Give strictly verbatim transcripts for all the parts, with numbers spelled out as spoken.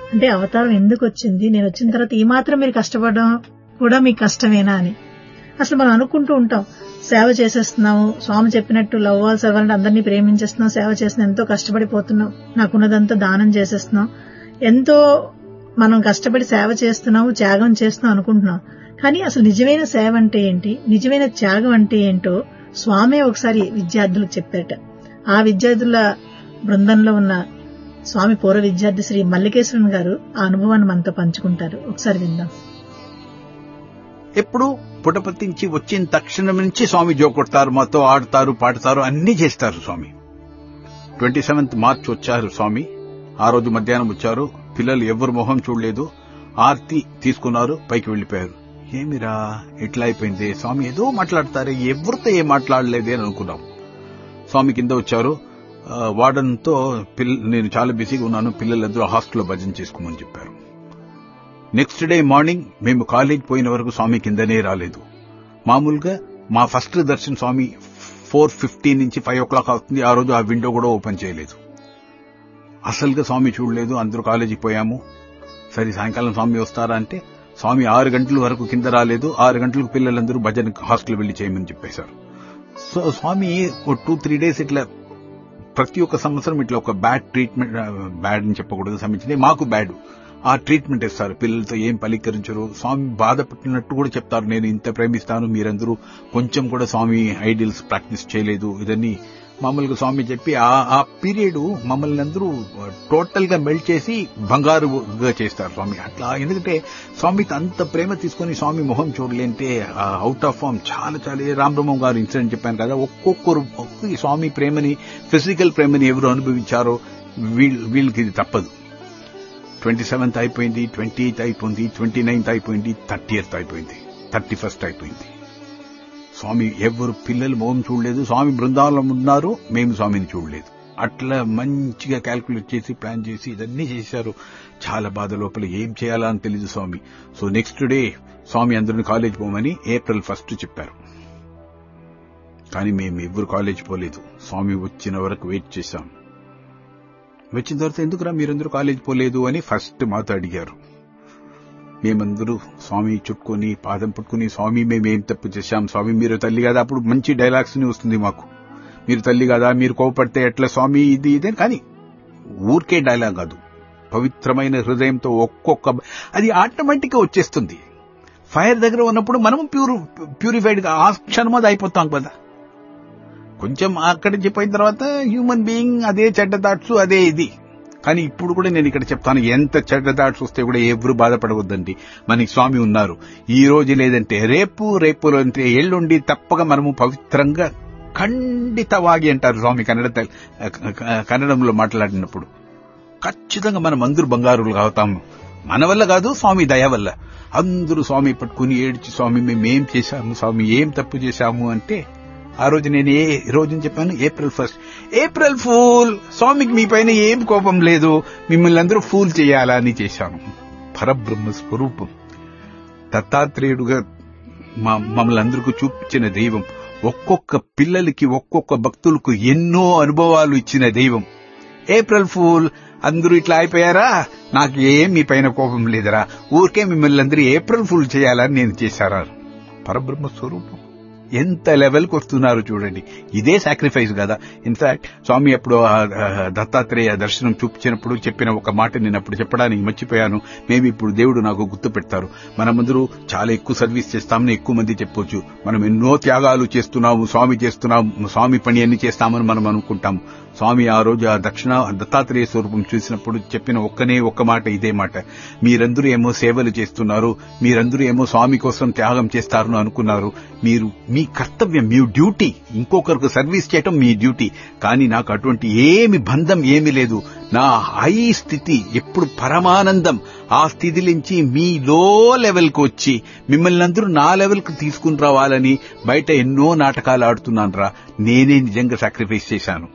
అంటే అవతారం ఎందుకు వచ్చింది, నేను వచ్చిన తర్వాత ఈ మాత్రం మీరు కష్టపడడం కూడా మీకు కష్టమేనా అని. అసలు మనం అనుకుంటూ ఉంటాం, సేవ చేసేస్తున్నాము, స్వామి చెప్పినట్టు లవ్ ఆల్ సర్వెంట్, అందరినీ ప్రేమించేస్తున్నాం, సేవ చేస్తున్నాం, ఎంతో కష్టపడిపోతున్నాం, నాకున్నదంతా దానం చేసేస్తున్నాం, ఎంతో మనం కష్టపడి సేవ చేస్తున్నాము, త్యాగం చేస్తున్నాం అనుకుంటున్నాం. కానీ అసలు నిజమైన సేవ అంటే ఏంటి, నిజమైన త్యాగం అంటే ఏంటో స్వామి ఒకసారి విద్యార్థులకు చెప్పారట. ఆ విద్యార్థుల బృందంలో ఉన్న స్వామి పూర్వ విద్యార్థి శ్రీ మల్లికేశ్వరన్ గారు ఆ అనుభవాన్ని మనతో పంచుకుంటారు. ఒకసారి విందాం. ఎప్పుడు పుటపతించి వచ్చిన తక్షణం నుంచి స్వామి జోకొడతారు, మాతో ఆడతారు, పాడతారు, అన్ని చేస్తారు స్వామి. ట్వంటీ సెవెంత్ మార్చ్ వచ్చారు స్వామి. ఆ రోజు మధ్యాహ్నం వచ్చారు. పిల్లలు ఎవరు మొహం చూడలేదు, ఆర్తి తీసుకున్నారు, పైకి వెళ్లిపోయారు. ఏమిరా ఎట్లా అయిపోయింది స్వామి, ఏదో మాట్లాడతారే, ఎవరితో ఏం మాట్లాడలేదే అని అనుకున్నాం. స్వామి కింద వచ్చారు. వార్డన్తో నేను చాలా బిజీగా ఉన్నాను, పిల్లలందరూ హాస్టల్లో భజన చేసుకోమని చెప్పారు. నెక్స్ట్ డే మార్నింగ్ మేము కాలేజ్ పోయిన వరకు స్వామి కిందనే రాలేదు. మామూలుగా మా ఫస్ట్ దర్శనం స్వామి ఫోర్ ఫిఫ్టీన్ నుంచి ఫైవ్ ఓ క్లాక్ అవుతుంది. ఆ రోజు ఆ విండో కూడా ఓపెన్ చేయలేదు, అసలుగా స్వామి చూడలేదు. అందరూ కాలేజీకి పోయాము. సరే సాయంకాలం స్వామి వస్తారా అంటే స్వామి ఆరు గంటల వరకు కింద రాలేదు. ఆరు గంటలకు పిల్లలందరూ భజన హాస్టల్ వెళ్లి చేయమని చెప్పేశారు. సో స్వామి టూ త్రీ డేస్ ఇట్లా ప్రతి ఒక్క సంవత్సరం ఇట్లా ఒక బ్యాడ్ ట్రీట్మెంట్, బ్యాడ్ అని చెప్పకూడదు, సంబంధించింది మాకు బ్యాడ్ ఆ ట్రీట్మెంట్ ఇస్తారు. పిల్లలతో ఏం పలీకరించరు, స్వామి బాధపట్టినట్టు కూడా చెప్తారు. నేను ఇంత ప్రేమిస్తాను, మీరందరూ కొంచెం కూడా స్వామి ఐడియల్స్ ప్రాక్టీస్ చేయలేదు, ఇదన్నీ మామూలుగా స్వామి చెప్పి ఆ పీరియడ్ మమ్మల్ని అందరూ టోటల్ గా మెల్ట్ చేసి బంగారుగా చేస్తారు స్వామి. అట్లా ఎందుకంటే స్వామికి అంత ప్రేమ తీసుకుని స్వామి మొహం చూడలేంటే అవుట్ ఆఫ్ ఫామ్ చాలా చాలా. రామబ్రహ్మం గారు ఇన్సిడెంట్ చెప్పాను కదా, ఒక్కొక్కరు స్వామి ప్రేమని, ఫిజికల్ ప్రేమని ఎవరు అనుభవించారో వీళ్ళకి ఇది తప్పదు. ట్వంటీ సెవెంత్ అయిపోయింది, ట్వంటీ ఎయిత్ అయిపోయింది, ట్వంటీ నైన్త్ అయిపోయింది, థర్టీ ఎయిత్ అయిపోయింది, థర్టీ ఫస్ట్ అయిపోయింది. స్వామి ఎవరు పిల్లలు మొహం చూడలేదు. స్వామి బృందావనం ఉన్నారు, మేము స్వామిని చూడలేదు. అట్లా మంచిగా క్యాల్కులేట్ చేసి ప్లాన్ చేసి ఇదన్నీ చేశారు. చాలా బాధ, లోపల ఏం చేయాలా అని తెలియదు స్వామి. సో నెక్స్ట్ డే స్వామి అందరిని కాలేజ్ పోమని ఏప్రిల్ ఫస్ట్ చెప్పారు. కానీ మేము ఎవరు కాలేజ్ పోలేదు. స్వామి వచ్చిన వరకు వెయిట్ చేశాం. వచ్చిన తర్వాత ఎందుకురా మీరందరూ కాలేజ్ పోలేదు అని ఫస్ట్ మాతో అడిగారు. మేమందరూ స్వామి చుట్టుకొని పాదం పట్టుకుని, స్వామి మేమేం తప్పు చేశాం, స్వామి మీరు తల్లి కదా, అప్పుడు మంచి డైలాగ్స్ ని వస్తుంది మాకు, మీరు తల్లి కదా, మీరు కోపడితే ఎట్లా స్వామి, ఇది ఇదే. కానీ ఊరికే డైలాగ్ కాదు, పవిత్రమైన హృదయంతో ఒక్కొక్క అది ఆటోమేటిక్ గా వచ్చేస్తుంది. ఫైర్ దగ్గర ఉన్నప్పుడు మనం ప్యూర్ ప్యూరిఫైడ్ గా ఆ క్షణం అది అయిపోతాం కదా. కొంచెం అక్కడి నుంచి పోయిన తర్వాత హ్యూమన్ బీయింగ్ అదే చెడ్డ థాట్స్, అదే ఇది. కానీ ఇప్పుడు కూడా నేను ఇక్కడ చెప్తాను, ఎంత చెడ్డ థాట్స్ వస్తే కూడా ఎవరు బాధపడవద్దండి. మనకి స్వామి ఉన్నారు. ఈ రోజు లేదంటే రేపు, రేపులో అంటే ఎల్లుండి తప్పక మనము పవిత్రంగా ఖండితವಾಗಿ అంటారు స్వామి కన్నడ కన్నడంలో మాట్లాడినప్పుడు. ఖచ్చితంగా మనం అందరూ బంగారులు అవుతాము. మన వల్ల కాదు, స్వామి దయ వల్ల. అందరూ స్వామి పట్టుకుని ఏడ్చి, స్వామి మేమేం చేశాము, స్వామి ఏం తప్పు చేశాము అంటే ఆ రోజు నేను ఏ రోజుని చెప్పాను, ఏప్రిల్ ఫస్ట్. ఏప్రిల్ ఫూల్, స్వామికి మీ పైన ఏం కోపం లేదు, మిమ్మల్ని అందరూ ఫూల్ చేయాలా అని చేశాను. పరబ్రహ్మ స్వరూపం దత్తాత్రేయుడుగా మమ్మల్ని అందరికీ చూపించిన దైవం, ఒక్కొక్క పిల్లలకి ఒక్కొక్క భక్తులకు ఎన్నో అనుభవాలు ఇచ్చిన దైవం. ఏప్రిల్ ఫూల్ అందరూ ఇట్లా అయిపోయారా, నాకు ఏం మీ పైన కోపం లేదరా, ఊరికే మిమ్మల్ని అందరూ ఏప్రిల్ ఫూల్ చేయాలని నేను చేశారా. పరబ్రహ్మ స్వరూపం ఎంత లెవెల్కి వస్తున్నారు చూడండి. ఇదే సాక్రిఫైస్ కదా. ఇన్ఫాక్ట్ స్వామి అప్పుడు దత్తాత్రేయ దర్శనం చూపించినప్పుడు చెప్పిన ఒక మాట నేను అప్పుడు చెప్పడానికి మర్చిపోయాను. మేము ఇప్పుడు దేవుడు నాకు గుర్తు పెడతారు. మనమందరూ చాలా ఎక్కువ సర్వీస్ చేస్తామని ఎక్కువ మంది చెప్పొచ్చు. మనం ఎన్నో త్యాగాలు చేస్తున్నాము, స్వామి చేస్తున్నాము, స్వామి పని అన్ని చేస్తామని మనం అనుకుంటాము. స్వామి ఆ రోజు ఆ దక్షిణ దత్తాత్రేయ స్వరూపం చూసినప్పుడు చెప్పిన ఒక్కనే ఒక్క మాట ఇదే మాట, మీరందరూ ఏమో సేవలు చేస్తున్నారు, మీరందరూ ఏమో స్వామి కోసం త్యాగం చేస్తారని అనుకున్నారు. మీరు మీ కర్తవ్యం, మీ డ్యూటీ, ఇంకొకరికి సర్వీస్ చేయటం మీ డ్యూటీ. కానీ నాకు అటువంటి ఏమి బంధం ఏమీ లేదు. నా హై స్థితి ఎప్పుడు పరమానందం. ఆ స్థితి నుంచి మీ లో లెవెల్కి వచ్చి మిమ్మల్ని అందరూ నా లెవెల్కి తీసుకుని రావాలని బయట ఎన్నో నాటకాలు ఆడుతున్నాను రా. నేనే నిజంగా సాక్రిఫైస్ చేశాను.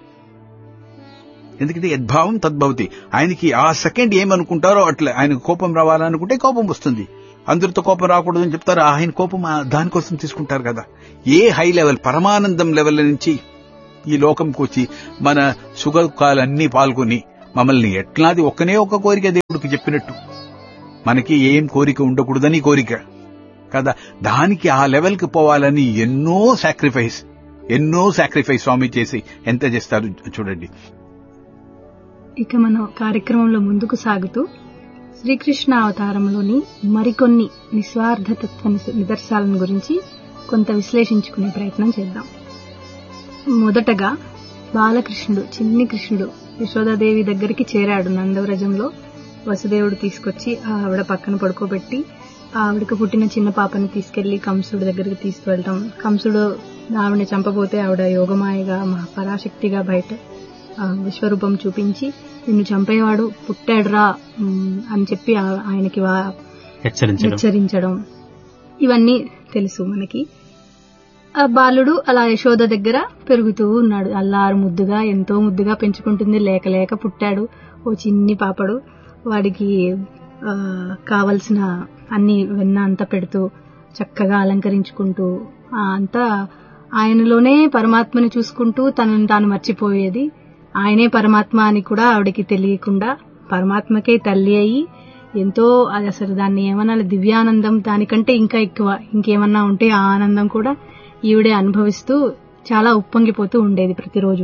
ఎందుకంటే యద్భావం తద్భవతి. ఆయనకి ఆ సెకండ్ ఏమనుకుంటారో అట్లా. ఆయనకు కోపం రావాలనుకుంటే కోపం వస్తుంది. అందరితో కోపం రాకూడదని చెప్తారు. ఆయన కోపం దానికోసం తీసుకుంటారు కదా. ఏ హై లెవెల్ పరమానందం లెవెల్ నుంచి ఈ లోకంకి వచ్చి మన సుఖదుఖాలన్నీ పాల్గొని మమ్మల్ని ఎట్లాది ఒక్కనే ఒక్క కోరిక దేవుడికి చెప్పినట్టు, మనకి ఏం కోరిక ఉండకూడదని కోరిక కదా. దానికి ఆ లెవెల్కి పోవాలని ఎన్నో సాక్రిఫైస్ ఎన్నో సాక్రిఫైస్ స్వామి చేసి ఎంత చేస్తారు చూడండి. ఇక మనం కార్యక్రమంలో ముందుకు సాగుతూ శ్రీకృష్ణ అవతారంలోని మరికొన్ని నిస్వార్థతత్వ నిదర్శనాలను గురించి కొంత విశ్లేషించుకునే ప్రయత్నం చేద్దాం. మొదటగా బాలకృష్ణుడు, చిన్ని కృష్ణుడు యశోదాదేవి దగ్గరికి చేరాడు. నందవ్రజంలో వసుదేవుడు తీసుకొచ్చి ఆవిడ పక్కన పడుకోబెట్టి ఆవిడకు పుట్టిన చిన్న పాపని తీసుకెళ్లి కంసుడు దగ్గరికి తీసుకువెళ్ళటం, కంసుడు ఆవిడని చంపబోతే ఆవిడ యోగమాయగా పరాశక్తిగా బయట విశ్వరూపం చూపించి నిన్ను చంపేవాడు పుట్టాడురా అని చెప్పి ఆయనకి హెచ్చరించడం, ఇవన్నీ తెలుసు మనకి. ఆ బాలుడు అలా యశోద దగ్గర పెరుగుతూ ఉన్నాడు. అల్లారు ముద్దుగా ఎంతో ముద్దుగా పెంచుకుంటుంది. లేక లేక పుట్టాడు ఓ చిన్ని పాపడు. వాడికి ఆ కావలసిన అన్ని వెన్న అంతా పెడుతూ చక్కగా అలంకరించుకుంటూ అంతా ఆయనలోనే పరమాత్మని చూసుకుంటూ తనను తాను మర్చిపోయేది. ఆయనే పరమాత్మ అని కూడా ఆవిడకి తెలియకుండా పరమాత్మకే తల్లి అయి ఎంతో, అది అసలు దాన్ని ఏమన్నా దివ్యానందం, దానికంటే ఇంకా ఎక్కువ ఇంకేమన్నా ఉంటే ఆ ఆనందం కూడా ఈవిడే అనుభవిస్తూ చాలా ఉప్పొంగిపోతూ ఉండేది ప్రతిరోజు.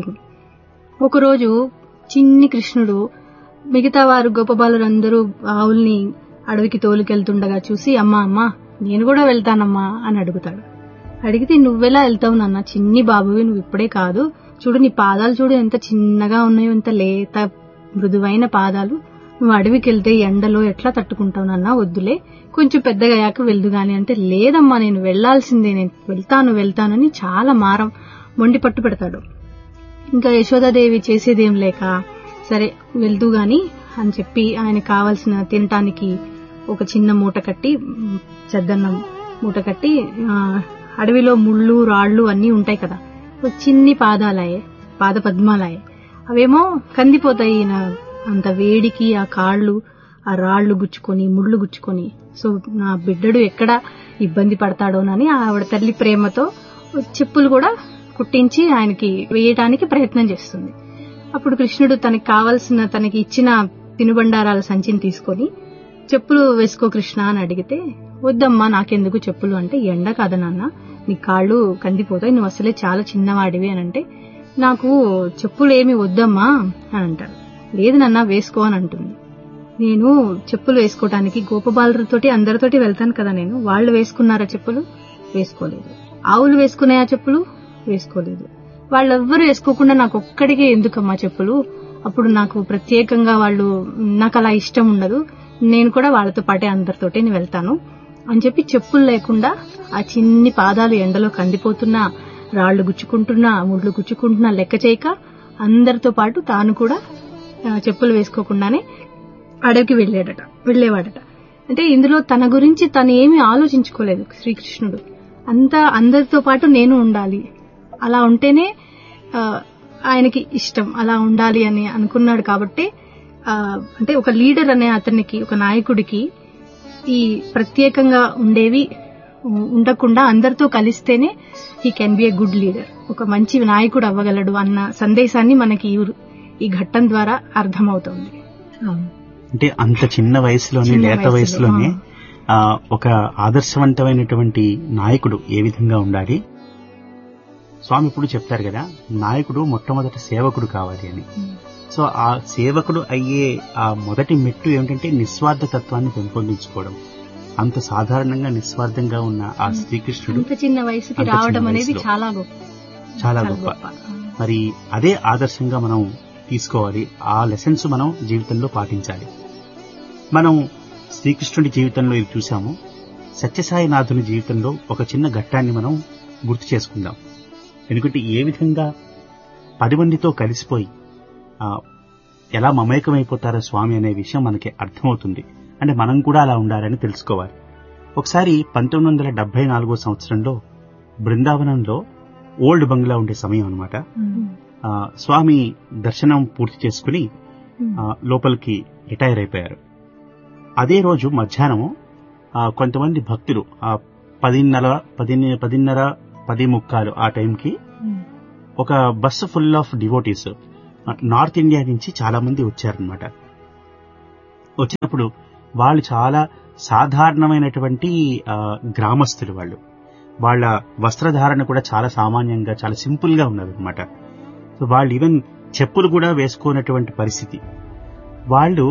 ఒకరోజు చిన్ని కృష్ణుడు మిగతా వారు గోపబాలురందరూ ఆవుల్ని అడవికి తోలుకెళ్తుండగా చూసి అమ్మా అమ్మా నేను కూడా వెళ్తానమ్మా అని అడుగుతాడు. అడిగితే నువ్వెలా వెళ్తావు నాన్న, చిన్ని బాబువి, నువ్వు ఇప్పుడే కాదు, చూడు నీ పాదాలు చూడు ఎంత చిన్నగా ఉన్నాయో, ఎంత లేత మృదువైన పాదాలు, నువ్వు అడవికి వెళ్తే ఎండలో ఎట్లా తట్టుకుంటావు నాన్న, వద్దులే కొంచెం పెద్దగా అయ్యాక వెళ్దుగాని అంటే, లేదమ్మా నేను వెళ్లాల్సిందే, నేను వెళ్తాను వెళ్తానని చాలా మారం మొండి పట్టు పెడతాడు. ఇంకా యశోదాదేవి చేసేదేం లేక సరే వెళ్తూ గాని అని చెప్పి ఆయన కావాల్సిన తినటానికి ఒక చిన్న మూట కట్టి, చెద్దన్నం మూట కట్టి, అడవిలో ముళ్ళు రాళ్లు అన్నీ ఉంటాయి కదా, చిన్ని పాదాలయే పాద పద్మాలయే అవేమో కందిపోతాయి అంత వేడికి, ఆ కాళ్ళు ఆ రాళ్లు గుచ్చుకొని ముళ్ళు గుచ్చుకొని. సో నా బిడ్డడు ఎక్కడ ఇబ్బంది పడతాడోనని ఆవిడ తల్లి ప్రేమతో చెప్పులు కూడా కుట్టించి ఆయనకి వేయటానికి ప్రయత్నం చేస్తుంది. అప్పుడు కృష్ణుడు తనకి కావలసిన, తనకి ఇచ్చిన తినుబండారాల సంచిని తీసుకొని చెప్పులు వేసుకో కృష్ణ అని అడిగితే, వద్దమ్మా నాకెందుకు చెప్పులు అంటే, ఎండ కాదా నాన్న, నీ కాళ్ళు కందిపోతాయి, నువ్వు అసలే చాలా చిన్నవాడివి అని అంటే, నాకు చెప్పులు ఏమి వద్దమ్మా అని అంటాడు. లేదు నాన్న వేసుకో అని అంటుంది. నేను చెప్పులు వేసుకోవటానికి గోపబాలులతోటి అందరితోటి వెళ్తాను కదా, నేను వాళ్ళు వేసుకున్నారా చెప్పులు? వేసుకోలేదు. ఆవులు వేసుకున్నాయా చెప్పులు? వేసుకోలేదు. వాళ్ళెవ్వరూ వేసుకోకుండా నాకు ఒక్కడికే ఎందుకమ్మా చెప్పులు? అప్పుడు నాకు ప్రత్యేకంగా వాళ్ళు, నాకు అలా ఇష్టం ఉండదు, నేను కూడా వాళ్ళతో పాటే అందరితోటి నేను వెళ్తాను అని చెప్పి చెప్పులు లేకుండా ఆ చిన్ని పాదాలు ఎండలో కందిపోతున్నా, రాళ్లు గుచ్చుకుంటున్నా, ముళ్ళు గుచ్చుకుంటున్నా లెక్క చేయక అందరితో పాటు తాను కూడా చెప్పులు వేసుకోకుండానే అడవికి వెళ్ళాడట వెళ్లేవాడట. అంటే ఇందులో తన గురించి తను ఏమీ ఆలోచించుకోలేదు శ్రీకృష్ణుడు. అంతా అందరితో పాటు నేను ఉండాలి, అలా ఉంటేనే ఆయనకి ఇష్టం, అలా ఉండాలి అని అనుకున్నాడు. కాబట్టి అంటే ఒక లీడర్ అనే అతనికి, ఒక నాయకుడికి ఈ ప్రత్యేకంగా ఉండేవి ఉండకుండా అందరితో కలిస్తేనే he can be a good leader, ఒక మంచి నాయకుడు అవ్వగలడు అన్న సందేశాన్ని మనకి ఈ ఘట్టం ద్వారా అర్థమవుతోంది. అంటే అంత చిన్న వయసులోనే, లేత వయసులోనే ఒక ఆదర్శవంతమైనటువంటి నాయకుడు ఏ విధంగా ఉండాలి. స్వామి ఇప్పుడు చెప్తారు కదా, నాయకుడు మొట్టమొదటి సేవకుడు కావాలి అని. సో ఆ సేవకుడు అయ్యే ఆ మొదటి మెట్టు ఏమిటంటే నిస్వార్థ తత్వాన్ని పెంపొందించుకోవడం. అంత సాధారణంగా నిస్వార్థంగా ఉన్న ఆ శ్రీకృష్ణుడు చిన్న వయసుకి రావడం అనేది చాలా గొప్ప, చాలా గొప్ప. మరి అదే ఆదర్శంగా మనం తీసుకోవాలి, ఆ లెసన్స్ మనం జీవితంలో పాటించాలి. మనం శ్రీకృష్ణుడి జీవితంలో ఇది చూసాము. సత్యసాయినాథుని జీవితంలో ఒక చిన్న ఘట్టాన్ని మనం గుర్తు చేసుకుందాం. ఎందుకంటే ఏ విధంగా పది మందితో కలిసిపోయి ఎలా మమేకమైపోతారో స్వామి అనే విషయం మనకి అర్థమవుతుంది. అంటే మనం కూడా అలా ఉండాలని తెలుసుకోవాలి. ఒకసారి పంతొమ్మిది వందల డెబ్బై నాలుగో సంవత్సరంలో బృందావనంలో ఓల్డ్ బంగ్లా ఉండే సమయం అనమాట. స్వామి దర్శనం పూర్తి చేసుకుని లోపలికి రిటైర్ అయిపోయారు. అదే రోజు మధ్యాహ్నం కొంతమంది భక్తులు పదిన్నర పది పదిన్నర పది ముక్కాలు ఆ టైంకి ఒక bus full of devotees north India నుంచి చాలా మంది వచ్చారనమాట. వచ్చినప్పుడు వాళ్ళు చాలా సాధారణమైనటువంటి గ్రామస్తులు. వాళ్ళు వాళ్ళ వస్త్రధారణ కూడా చాలా సామాన్యంగా చాలా సింపుల్ గా ఉన్నది అనమాట. సో వాళ్ళు ఈవెన్ చెప్పులు కూడా వేసుకోనటువంటి పరిస్థితి. వాళ్ళు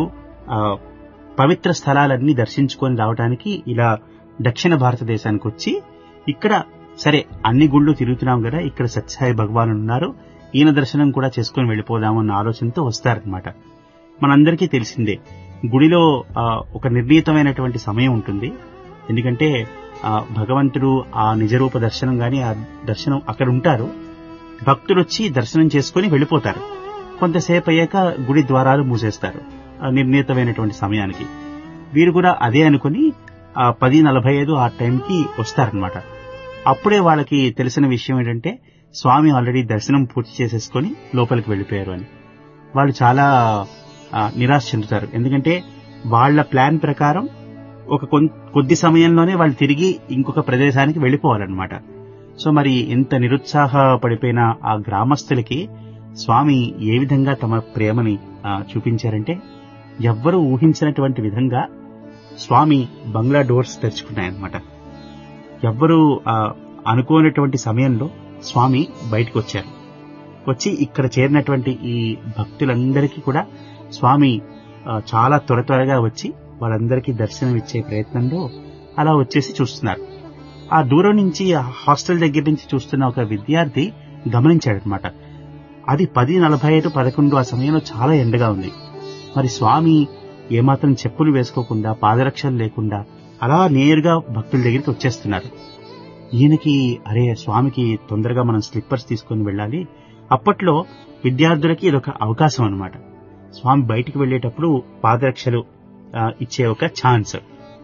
పవిత్ర స్థలాలన్నీ దర్శించుకొని రావడానికి ఇలా దక్షిణ భారతదేశానికి వచ్చి ఇక్కడ సరే అన్ని గుళ్ళు తిరుగుతున్నాం కదా, ఇక్కడ సత్యసాయి భగవాన్ ఉన్నారు, ఈయన దర్శనం కూడా చేసుకుని వెళ్ళిపోదాము అన్న ఆలోచనతో వస్తారనమాట. మనందరికీ తెలిసిందే గుడిలో ఒక నిర్ణీతమైనటువంటి సమయం ఉంటుంది. ఎందుకంటే భగవంతుడు ఆ నిజరూప దర్శనం గాని ఆ దర్శనం అక్కడ ఉంటారు. భక్తులు వచ్చి దర్శనం చేసుకుని వెళ్ళిపోతారు. కొంతసేపు అయ్యాక గుడి ద్వారాలు మూసేస్తారు నిర్ణీతమైనటువంటి సమయానికి. వీరు కూడా అదే అనుకుని ఆ పది నలభై ఐదు ఆ టైంకి వస్తారనమాట. అప్పుడే వాళ్ళకి తెలిసిన విషయం ఏంటంటే స్వామి ఆల్రెడీ దర్శనం పూర్తి చేసేసుకుని లోపలికి వెళ్ళిపోయారు అని. వాళ్ళు చాలా నిరాశ చెందుతారు. ఎందుకంటే వాళ్ల ప్లాన్ ప్రకారం ఒక కొద్ది సమయంలోనే వాళ్ళు తిరిగి ఇంకొక ప్రదేశానికి వెళ్ళిపోవాలన్నమాట. సో మరి ఎంత నిరుత్సాహపడిపోయిన ఆ గ్రామస్తులకి స్వామి ఏ విధంగా తమ ప్రేమని చూపించారంటే ఎవ్వరూ ఊహించినటువంటి విధంగా స్వామి బంగ్లా డోర్స్ తెరుచుకున్నాయన్నమాట. ఎవ్వరూ అనుకోనటువంటి సమయంలో స్వామి బయటకు వచ్చారు. వచ్చి ఇక్కడ చేరినటువంటి ఈ భక్తులందరికీ కూడా స్వామి చాలా త్వర త్వరగా వచ్చి వాళ్ళందరికీ దర్శనం ఇచ్చే ప్రయత్నంలో అలా వచ్చేసి చూస్తున్నారు. ఆ దూరం నుంచి హాస్టల్ దగ్గర నుంచి చూస్తున్న ఒక విద్యార్థి గమనించాడనమాట. అది పది నలభై ఐదు పదకొండు ఆ సమయంలో చాలా ఎండగా ఉంది. మరి స్వామి ఏమాత్రం చెప్పులు వేసుకోకుండా పాదరక్షలు లేకుండా అలా నేరుగా భక్తుల దగ్గరికి వచ్చేస్తున్నారు. ఈయనకి అరే స్వామికి తొందరగా మనం స్లిప్పర్స్ తీసుకుని వెళ్ళాలి. అప్పట్లో విద్యార్థులకి ఇదొక అవకాశం అనమాట. స్వామి బయటికి వెళ్లేటప్పుడు పాదరక్షలు ఇచ్చే ఒక ఛాన్స్.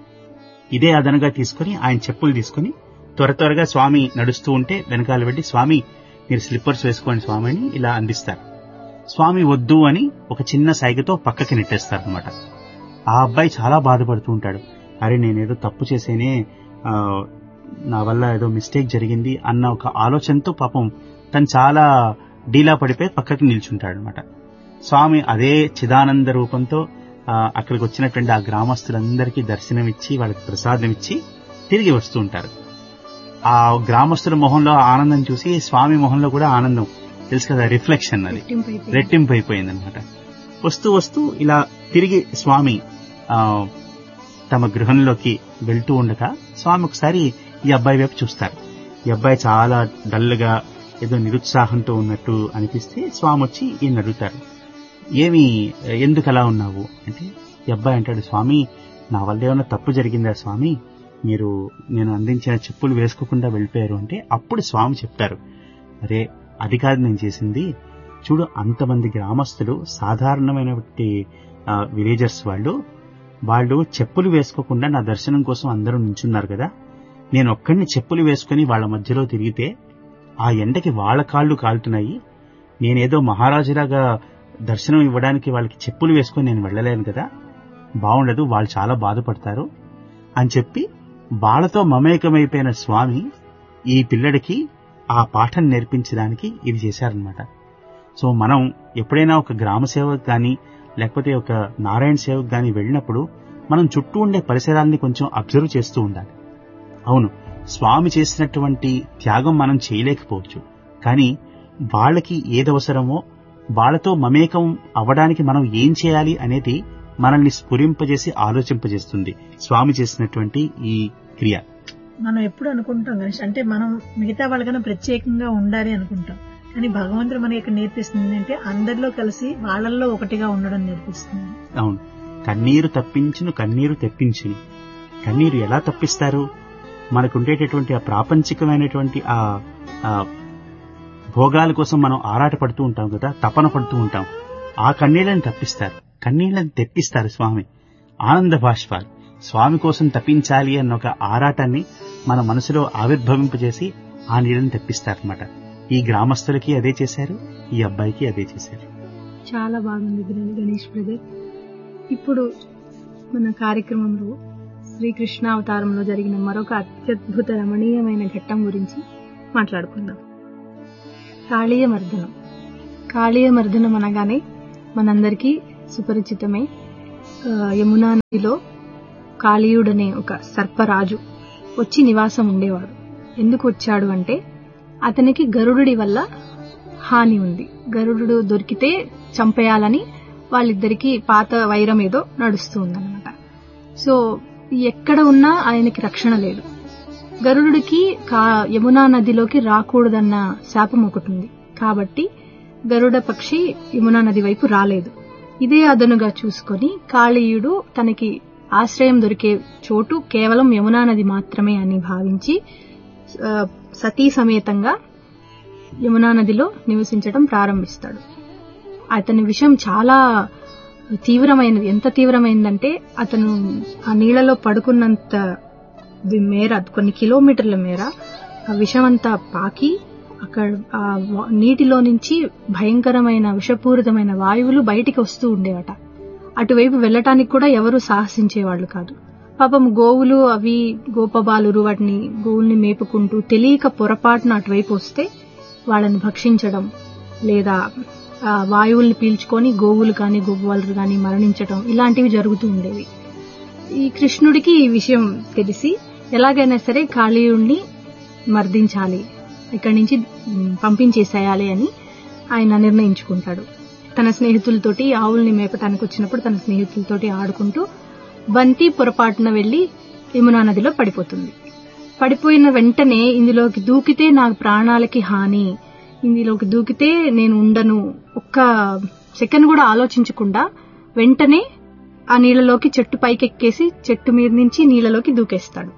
ఇదే అదనగా తీసుకుని ఆయన చెప్పులు తీసుకుని త్వర త్వరగా స్వామి నడుస్తూ ఉంటే వెనకాల పెట్టి స్వామి మీరు స్లిప్పర్స్ వేసుకోండి స్వామి అని ఇలా అందిస్తారు. స్వామి వద్దు అని ఒక చిన్న సైగతో పక్కకి నెట్టేస్తారనమాట. ఆ అబ్బాయి చాలా బాధపడుతూ ఉంటాడు. అరే నేనేదో తప్పు చేసేనే, నా వల్ల ఏదో మిస్టేక్ జరిగింది అన్న ఒక ఆలోచనతో పాపం తను చాలా డీలా పడిపోయి పక్కకి నిల్చుంటాడు అనమాట. స్వామి అదే చిదానంద రూపంతో అక్కడికి వచ్చినటువంటి ఆ గ్రామస్తులందరికీ దర్శనం ఇచ్చి వాళ్ళకి ప్రసాదం ఇచ్చి తిరిగి వస్తూ ఉంటారు. ఆ గ్రామస్తుల మొహంలో ఆనందం చూసి స్వామి మొహంలో కూడా ఆనందం తెలుసు కదా, రిఫ్లెక్షన్ అది రెట్టింపు అయిపోయిందనమాట. వస్తూ వస్తూ ఇలా తిరిగి స్వామి ఆ తమ గృహంలోకి వెళ్తూ ఉండగా స్వామి ఒకసారి ఈ అబ్బాయి వైపు చూస్తారు. ఈ అబ్బాయి చాలా డల్గా ఏదో నిరుత్సాహంతో ఉన్నట్టు అనిపిస్తే స్వామి వచ్చి ఈయన అడుగుతారు, ఏమి ఎందుకు అలా ఉన్నావు అంటే ఈ అబ్బాయి అంటాడు, స్వామి నా వల్ల ఏమైనా తప్పు జరిగిందా స్వామి, మీరు నేను అందించిన చెప్పులు వేసుకోకుండా వెళ్ళిపోయారు అంటే అప్పుడు స్వామి చెప్తారు, అరే అది కాదు నేను చేసింది, చూడు అంతమంది గ్రామస్తులు సాధారణమైనటువంటి విలేజర్స్ వాళ్ళు వాళ్ళు చెప్పులు వేసుకోకుండా నా దర్శనం కోసం అందరూ నించున్నారు కదా, నేను ఒక్కడిని చెప్పులు వేసుకుని వాళ్ళ మధ్యలో తిరిగితే ఆ ఎండకి వాళ్ళ కాళ్ళు కాలుతున్నాయి, నేనేదో మహారాజులాగా దర్శనం ఇవ్వడానికి వాళ్ళకి చెప్పులు వేసుకుని నేను వెళ్ళలేను కదా, బాగుండదు, వాళ్ళు చాలా బాధపడతారు అని చెప్పి వాళ్ళతో మమేకమైపోయిన స్వామి ఈ పిల్లడికి ఆ పాఠం నేర్పించడానికి ఇది చేశారనమాట. సో మనం ఎప్పుడైనా ఒక గ్రామ సేవకు కానీ లేకపోతే ఒక నారాయణ సేవకు కానీ వెళ్ళినప్పుడు మనం చుట్టూ ఉండే పరిసరాల్ని కొంచెం అబ్జర్వ్ చేస్తూ ఉండాలి. అవును, స్వామి చేసినటువంటి త్యాగం మనం చేయలేకపోవచ్చు, కానీ వాళ్ళకి ఏదవసరమో వాళ్ళతో మమేకం అవ్వడానికి మనం ఏం చేయాలి అనేది మనల్ని స్ఫురింపజేసి ఆలోచింపజేస్తుంది స్వామి చేసినటువంటి ఈ క్రియ. మనం ఎప్పుడు అనుకుంటాం గణేష్, అంటే మనం మిగతా వాళ్ళకన్నా ప్రత్యేకంగా ఉండాలి అనుకుంటాం, కానీ భగవంతుడు మనకి ఇక్కడ నేర్పిస్తుంది అంటే అందరిలో కలిసి వాళ్ళల్లో ఒకటిగా ఉండడం నేర్పిస్తుంది. అవును, కన్నీరు తప్పించును కన్నీరు తెప్పించును. కన్నీరు ఎలా తప్పిస్తారు? మనకుండేటటువంటి ఆ ప్రాపంచికమైనటువంటి ఆ భోగాల కోసం మనం ఆరాట పడుతూ ఉంటాం కదా, తపన పడుతూ ఉంటాం, ఆ కన్నీళ్ళని తప్పిస్తారు, కన్నీళ్ళని తెప్పిస్తారు స్వామి. ఆనంద బాష్పాలు స్వామి కోసం తప్పించాలి అన్న ఒక ఆరాటాన్ని మన మనసులో ఆవిర్భవింపజేసి ఆ నీళ్ళని తెప్పిస్తారనమాట. ఈ గ్రామస్తులకి అదే చేశారు, ఈ అబ్బాయికి అదే చేశారు. చాలా బాగుంది గణేష్ బ్రదర్. ఇప్పుడు మన కార్యక్రమంలో శ్రీకృష్ణ అవతారంలో జరిగిన మరొక అత్యద్భుత రమణీయమైన ఘట్టం గురించి మాట్లాడుకుందాం. కాళీయ మర్దనం. కాళీయ మర్దనం అనగానే మనందరికీ సుపరిచితమే. యమునా నదిలో కాళీయుడనే ఒక సర్పరాజు వచ్చి నివాసం ఉండేవాడు. ఎందుకు వచ్చాడు అంటే అతనికి గరుడుడి వల్ల హాని ఉంది. గరుడు దొరికితే చంపేయాలని వాళ్ళిద్దరికి పాత వైరం ఏదో నడుస్తూ ఉందన్నమాట. సో ఎక్కడ ఉన్నా ఆయనకి రక్షణ లేదు. గరుడుడికి యమునా నదిలోకి రాకూడదన్న శాపం ఒకటి ఉంది. కాబట్టి గరుడ పక్షి యమునా నది వైపు రాలేదు. ఇదే అదనుగా చూసుకొని కాళీయుడు తనకి ఆశ్రయం దొరికే చోటు కేవలం యమునా నది మాత్రమే అని భావించి సతీ సమేతంగా యమునా నదిలో నివసించడం ప్రారంభిస్తాడు. అతని విషయం చాలా తీవ్రమైనది. ఎంత తీవ్రమైందంటే అతను ఆ నీళ్లలో పడుకున్నంత మేర, కొన్ని కిలోమీటర్ల మేర ఆ విషమంతా పాకి అక్కడ ఆ నీటిలో నుంచి భయంకరమైన విషపూరితమైన వాయువులు బయటికి వస్తూ ఉండేవట. అటువైపు వెళ్లటానికి కూడా ఎవరు సాహసించేవాళ్లు కాదు. పాపం గోవులు అవి గోపబాలురు వాటిని గోవుల్ని మేపుకుంటూ తెలియక పొరపాటున అటువైపు వస్తే వాళ్ళని భక్షించడం లేదా వాయువుల్ని పీల్చుకొని గోవులు కానీ గోపాలు కానీ మరణించడం ఇలాంటివి జరుగుతూ ఉండేవి. ఈ కృష్ణుడికి ఈ విషయం తెలిసి ఎలాగైనా సరే కాళీయుణ్ణి మర్దించాలి, ఇక్కడి నుంచి పంపించేసేయాలి అని ఆయన నిర్ణయించుకుంటాడు. తన స్నేహితులతోటి ఆవుల్ని మేపటానికి వచ్చినప్పుడు తన స్నేహితులతోటి ఆడుకుంటూ బంతి పొరపాటున వెళ్లి యమునా నదిలో పడిపోతుంది. పడిపోయిన వెంటనే ఇందులోకి దూకితే నా ప్రాణాలకి హాని, ఇందులోకి దూకితే నేను ఉండను, ఒక్క సెకండ్ కూడా ఆలోచించకుండా వెంటనే ఆ నీళ్లలోకి చెట్టు పైకెక్కేసి చెట్టు మీద నుంచి నీళ్లలోకి దూకేస్తాడు.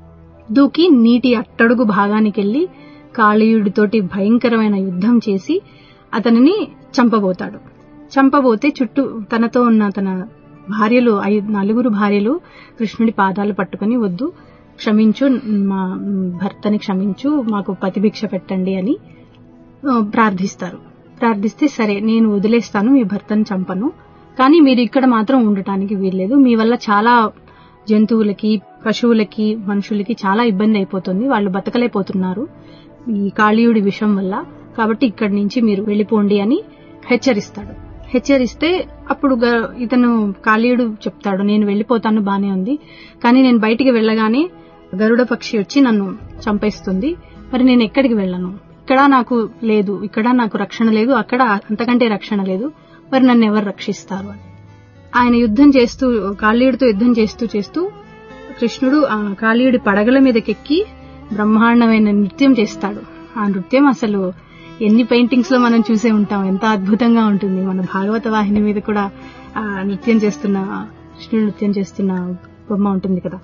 దూకి నీటి అట్టడుగు భాగానికి వెళ్లి కాళీయుడితోటి భయంకరమైన యుద్ధం చేసి అతనిని చంపబోతాడు. చంపబోతే చుట్టూ తనతో ఉన్న తన భార్యలు ఐదు నలుగురు భార్యలు కృష్ణుడి పాదాలు పట్టుకుని వద్దు, క్షమించు, మా భర్తని క్షమించు, మాకు ప్రతిభిక్ష పెట్టండి అని ప్రార్థిస్తారు. ప్రార్థిస్తే సరే నేను వదిలేస్తాను, మీ భర్తను చంపను, కానీ మీరు ఇక్కడ మాత్రం ఉండటానికి వీల్లేదు, మీ వల్ల చాలా జంతువులకి పశువులకి మనుషులకి చాలా ఇబ్బంది అయిపోతుంది, వాళ్ళు బతకలేకపోతున్నారు ఈ కాళీయుడి విషం వల్ల, కాబట్టి ఇక్కడి నుంచి మీరు వెళ్లిపోండి అని హెచ్చరిస్తాడు. హెచ్చరిస్తే అప్పుడు ఇతను కాళీయుడు చెప్తాడు, నేను వెళ్లిపోతాను బానే ఉంది, కానీ నేను బయటికి వెళ్లగానే గరుడ పక్షి వచ్చి నన్ను చంపేస్తుంది, మరి నేను ఎక్కడికి వెళ్ళను, ఇక్కడ నాకు లేదు, ఇక్కడ నాకు రక్షణ లేదు, అక్కడ అంతకంటే రక్షణ లేదు, మరి నన్ను ఎవరు రక్షిస్తారు అని ఆయన యుద్ధం చేస్తూ కాళీయుడితో యుద్ధం చేస్తూ చేస్తూ కృష్ణుడు ఆ కాళీయుడి పడగల మీదకెక్కి బ్రహ్మాండమైన నృత్యం చేస్తాడు. ఆ నృత్యం అసలు ఎన్ని పెయింటింగ్స్ లో మనం చూసే ఉంటాం, ఎంత అద్భుతంగా ఉంటుంది. మన భాగవత వాహిని మీద కూడా ఆ నృత్యం చేస్తున్న కృష్ణుడు నృత్యం చేస్తున్న బొమ్మ ఉంటుంది కదా.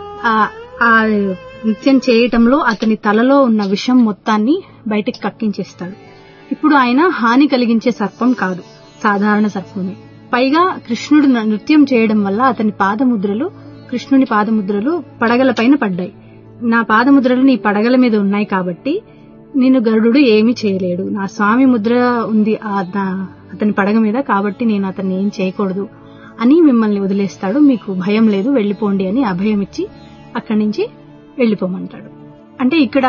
ఆ నృత్యం చేయటంలో అతని తలలో ఉన్న విషం మొత్తాన్ని బయటికి కక్కించేస్తాడు. ఇప్పుడు ఆయన హాని కలిగించే సర్పం కాదు, సాధారణ సర్పమే. పైగా కృష్ణుడు నృత్యం చేయడం వల్ల అతని పాదముద్రలు కృష్ణుని పాదముద్రలు పడగల పైన పడ్డాయి. నా పాదముద్రలు నీ పడగల మీద ఉన్నాయి కాబట్టి నేను గరుడు ఏమీ చేయలేడు, నా స్వామి ముద్ర ఉంది అతని పడగ మీద, కాబట్టి నేను అతన్ని ఏం చేయకూడదు అని మిమ్మల్ని వదిలేస్తాడు, మీకు భయం లేదు, వెళ్లిపోండి అని అభయం ఇచ్చి అక్కడి నుంచి వెళ్లిపోమంటాడు. అంటే ఇక్కడ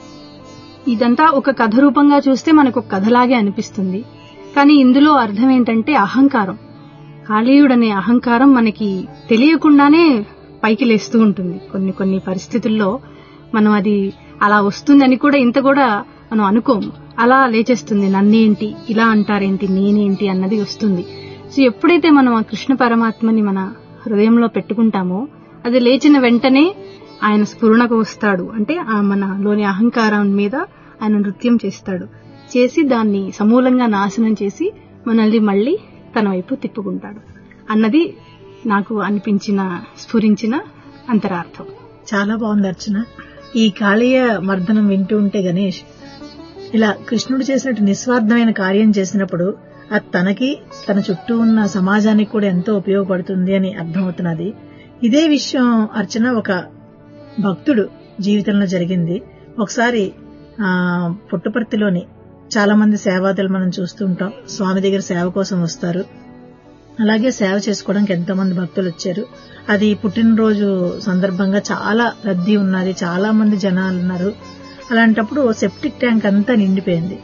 ఇదంతా ఒక కథ రూపంగా చూస్తే మనకు ఒక కథలాగే అనిపిస్తుంది, కానీ ఇందులో అర్థం ఏంటంటే అహంకారం. కాళీయుడనే అహంకారం మనకి తెలియకుండానే పైకి లేస్తూ ఉంటుంది. కొన్ని కొన్ని పరిస్థితుల్లో మనం అది అలా వస్తుందని కూడా ఇంత కూడా మనం అనుకోము, అలా లేచేస్తుంది. నన్నేంటి ఇలా అంటారేంటి, నేనేంటి అన్నది వస్తుంది. సో ఎప్పుడైతే మనం ఆ కృష్ణ పరమాత్మని మన హృదయంలో పెట్టుకుంటామో అది లేచిన వెంటనే ఆయన స్ఫురణకు వస్తాడు. అంటే ఆ మనలోని అహంకారం మీద ఆయన నృత్యం చేస్తాడు, చేసి దాన్ని సమూలంగా నాశనం చేసి మనల్ని మళ్లీ తన వైపు తిప్పుకుంటాడు అన్నది నాకు అనిపించిన స్ఫురించిన అంతరార్థం. చాలా బాగుంది అర్చన. ఈ కాళీయ మర్దనం వింటూ ఉంటే గణేష్ ఇలా కృష్ణుడు చేసినట్టు నిస్వార్థమైన కార్యం చేసినప్పుడు అది తనకి తన చుట్టూ ఉన్న సమాజానికి కూడా ఎంతో ఉపయోగపడుతుంది అని అర్థమవుతున్నది. ఇదే విషయం అర్చన ఒక భక్తుడు జీవితంలో జరిగింది. ఒకసారి ఆ పుట్టపర్తిలోని చాలా మంది సేవాదులు మనం చూస్తూ ఉంటాం, స్వామి దగ్గర సేవ కోసం వస్తారు. అలాగే సేవ చేసుకోవడానికి ఎంతో మంది భక్తులు వచ్చారు. అది పుట్టినరోజు సందర్భంగా చాలా రద్దీ ఉన్నది, చాలా మంది జనాలు ఉన్నారు. అలాంటప్పుడు సెప్టిక్ ట్యాంక్ అంతా నిండిపోయింది.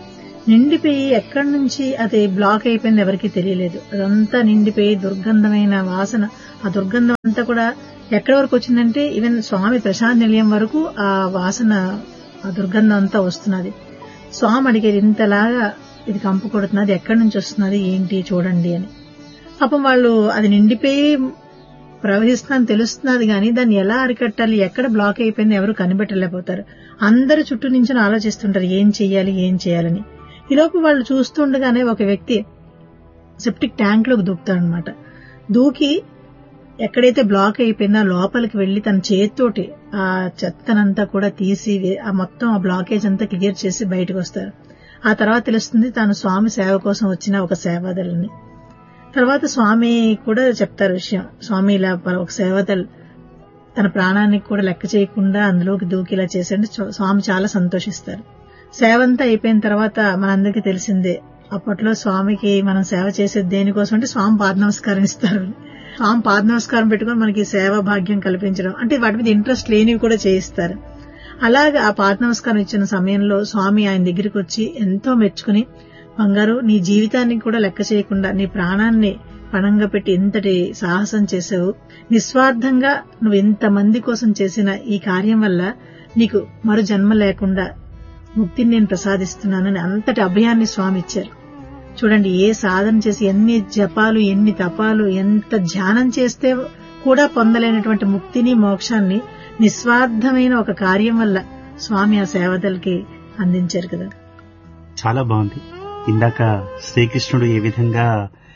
నిండిపోయి ఎక్కడి నుంచి అది బ్లాక్ అయిపోయింది ఎవరికీ తెలియలేదు. అదంతా నిండిపోయి దుర్గంధమైన వాసన. ఆ దుర్గంధం అంతా కూడా ఎక్కడి వరకు వచ్చిందంటే ఈవెన్ స్వామి ప్రశాంత్ నిలయం వరకు ఆ వాసన, ఆ దుర్గంధం అంతా వస్తున్నది. స్వామి అడిగేది, ఇంతలాగా ఇది కంపు కొడుతున్నది, ఎక్కడి నుంచి వస్తున్నది ఏంటి చూడండి అని. పాపం వాళ్ళు అది నిండిపోయి ప్రవహిస్తుందని తెలుస్తున్నది కానీ దాన్ని ఎలా అరికట్టాలి, ఎక్కడ బ్లాక్ అయిపోయింది ఎవరు కనిపెట్టలేకపోతారు. అందరు చుట్టూ నుంచి ఆలోచిస్తుంటారు ఏం చెయ్యాలి ఏం చేయాలని. ఈలోపు వాళ్ళు చూస్తుండగానే ఒక వ్యక్తి సెప్టిక్ ట్యాంక్ లోకి దూకుతాడనమాట. దూకి ఎక్కడైతే బ్లాక్ అయిపోయిందో లోపలికి వెళ్లి తన చేతితోటి ఆ చెత్తనంతా కూడా తీసి ఆ మొత్తం ఆ బ్లాకేజ్ అంతా క్లియర్ చేసి బయటకు వస్తారు. ఆ తర్వాత తెలుస్తుంది తాను స్వామి సేవ కోసం వచ్చిన ఒక సేవాదలని. తర్వాత స్వామి కూడా చెప్తారు విషయం. స్వామి ఇలా ఒక సేవదల్ తన ప్రాణానికి కూడా లెక్క చేయకుండా అందులోకి దూకి ఇలా చేసండి. స్వామి చాలా సంతోషిస్తారు. సేవ అంతా అయిపోయిన తర్వాత మనందరికీ తెలిసిందే, అప్పట్లో స్వామికి మనం సేవ చేసేది దేనికోసం అంటే స్వామి పాద నమస్కారం ఇస్తారు. స్వామి పాద నమస్కారం పెట్టుకుని మనకి సేవా భాగ్యం కల్పించడం అంటే వాటి మీద ఇంట్రెస్ట్ లేనివి కూడా చేయిస్తారు. అలాగే ఆ పాద నమస్కారం ఇచ్చిన సమయంలో స్వామి ఆయన దగ్గరికి వచ్చి ఎంతో మెచ్చుకుని, బంగారు నీ జీవితానికి కూడా లెక్క చేయకుండా నీ ప్రాణాన్ని పణంగా పెట్టి ఇంతటి సాహసం చేసావు. నిస్వార్థంగా నువ్వు ఇంతమంది కోసం చేసిన ఈ కార్యం వల్ల నీకు మరో జన్మ లేకుండా ముక్తిని నేను ప్రసాదిస్తున్నానని అంతటి అభయాన్ని స్వామి ఇచ్చారు. చూడండి, ఏ సాధన చేసి ఎన్ని జపాలు ఎన్ని తపాలు ఎంత ధ్యానం చేస్తే కూడా పొందలేనటువంటి ముక్తిని మోక్షాన్ని నిస్వార్థమైన ఒక కార్యం వల్ల స్వామి ఆ సేవదలకి అందించారు కదా. చాలా బాగుంది. ఇందాక శ్రీకృష్ణుడు ఏ విధంగా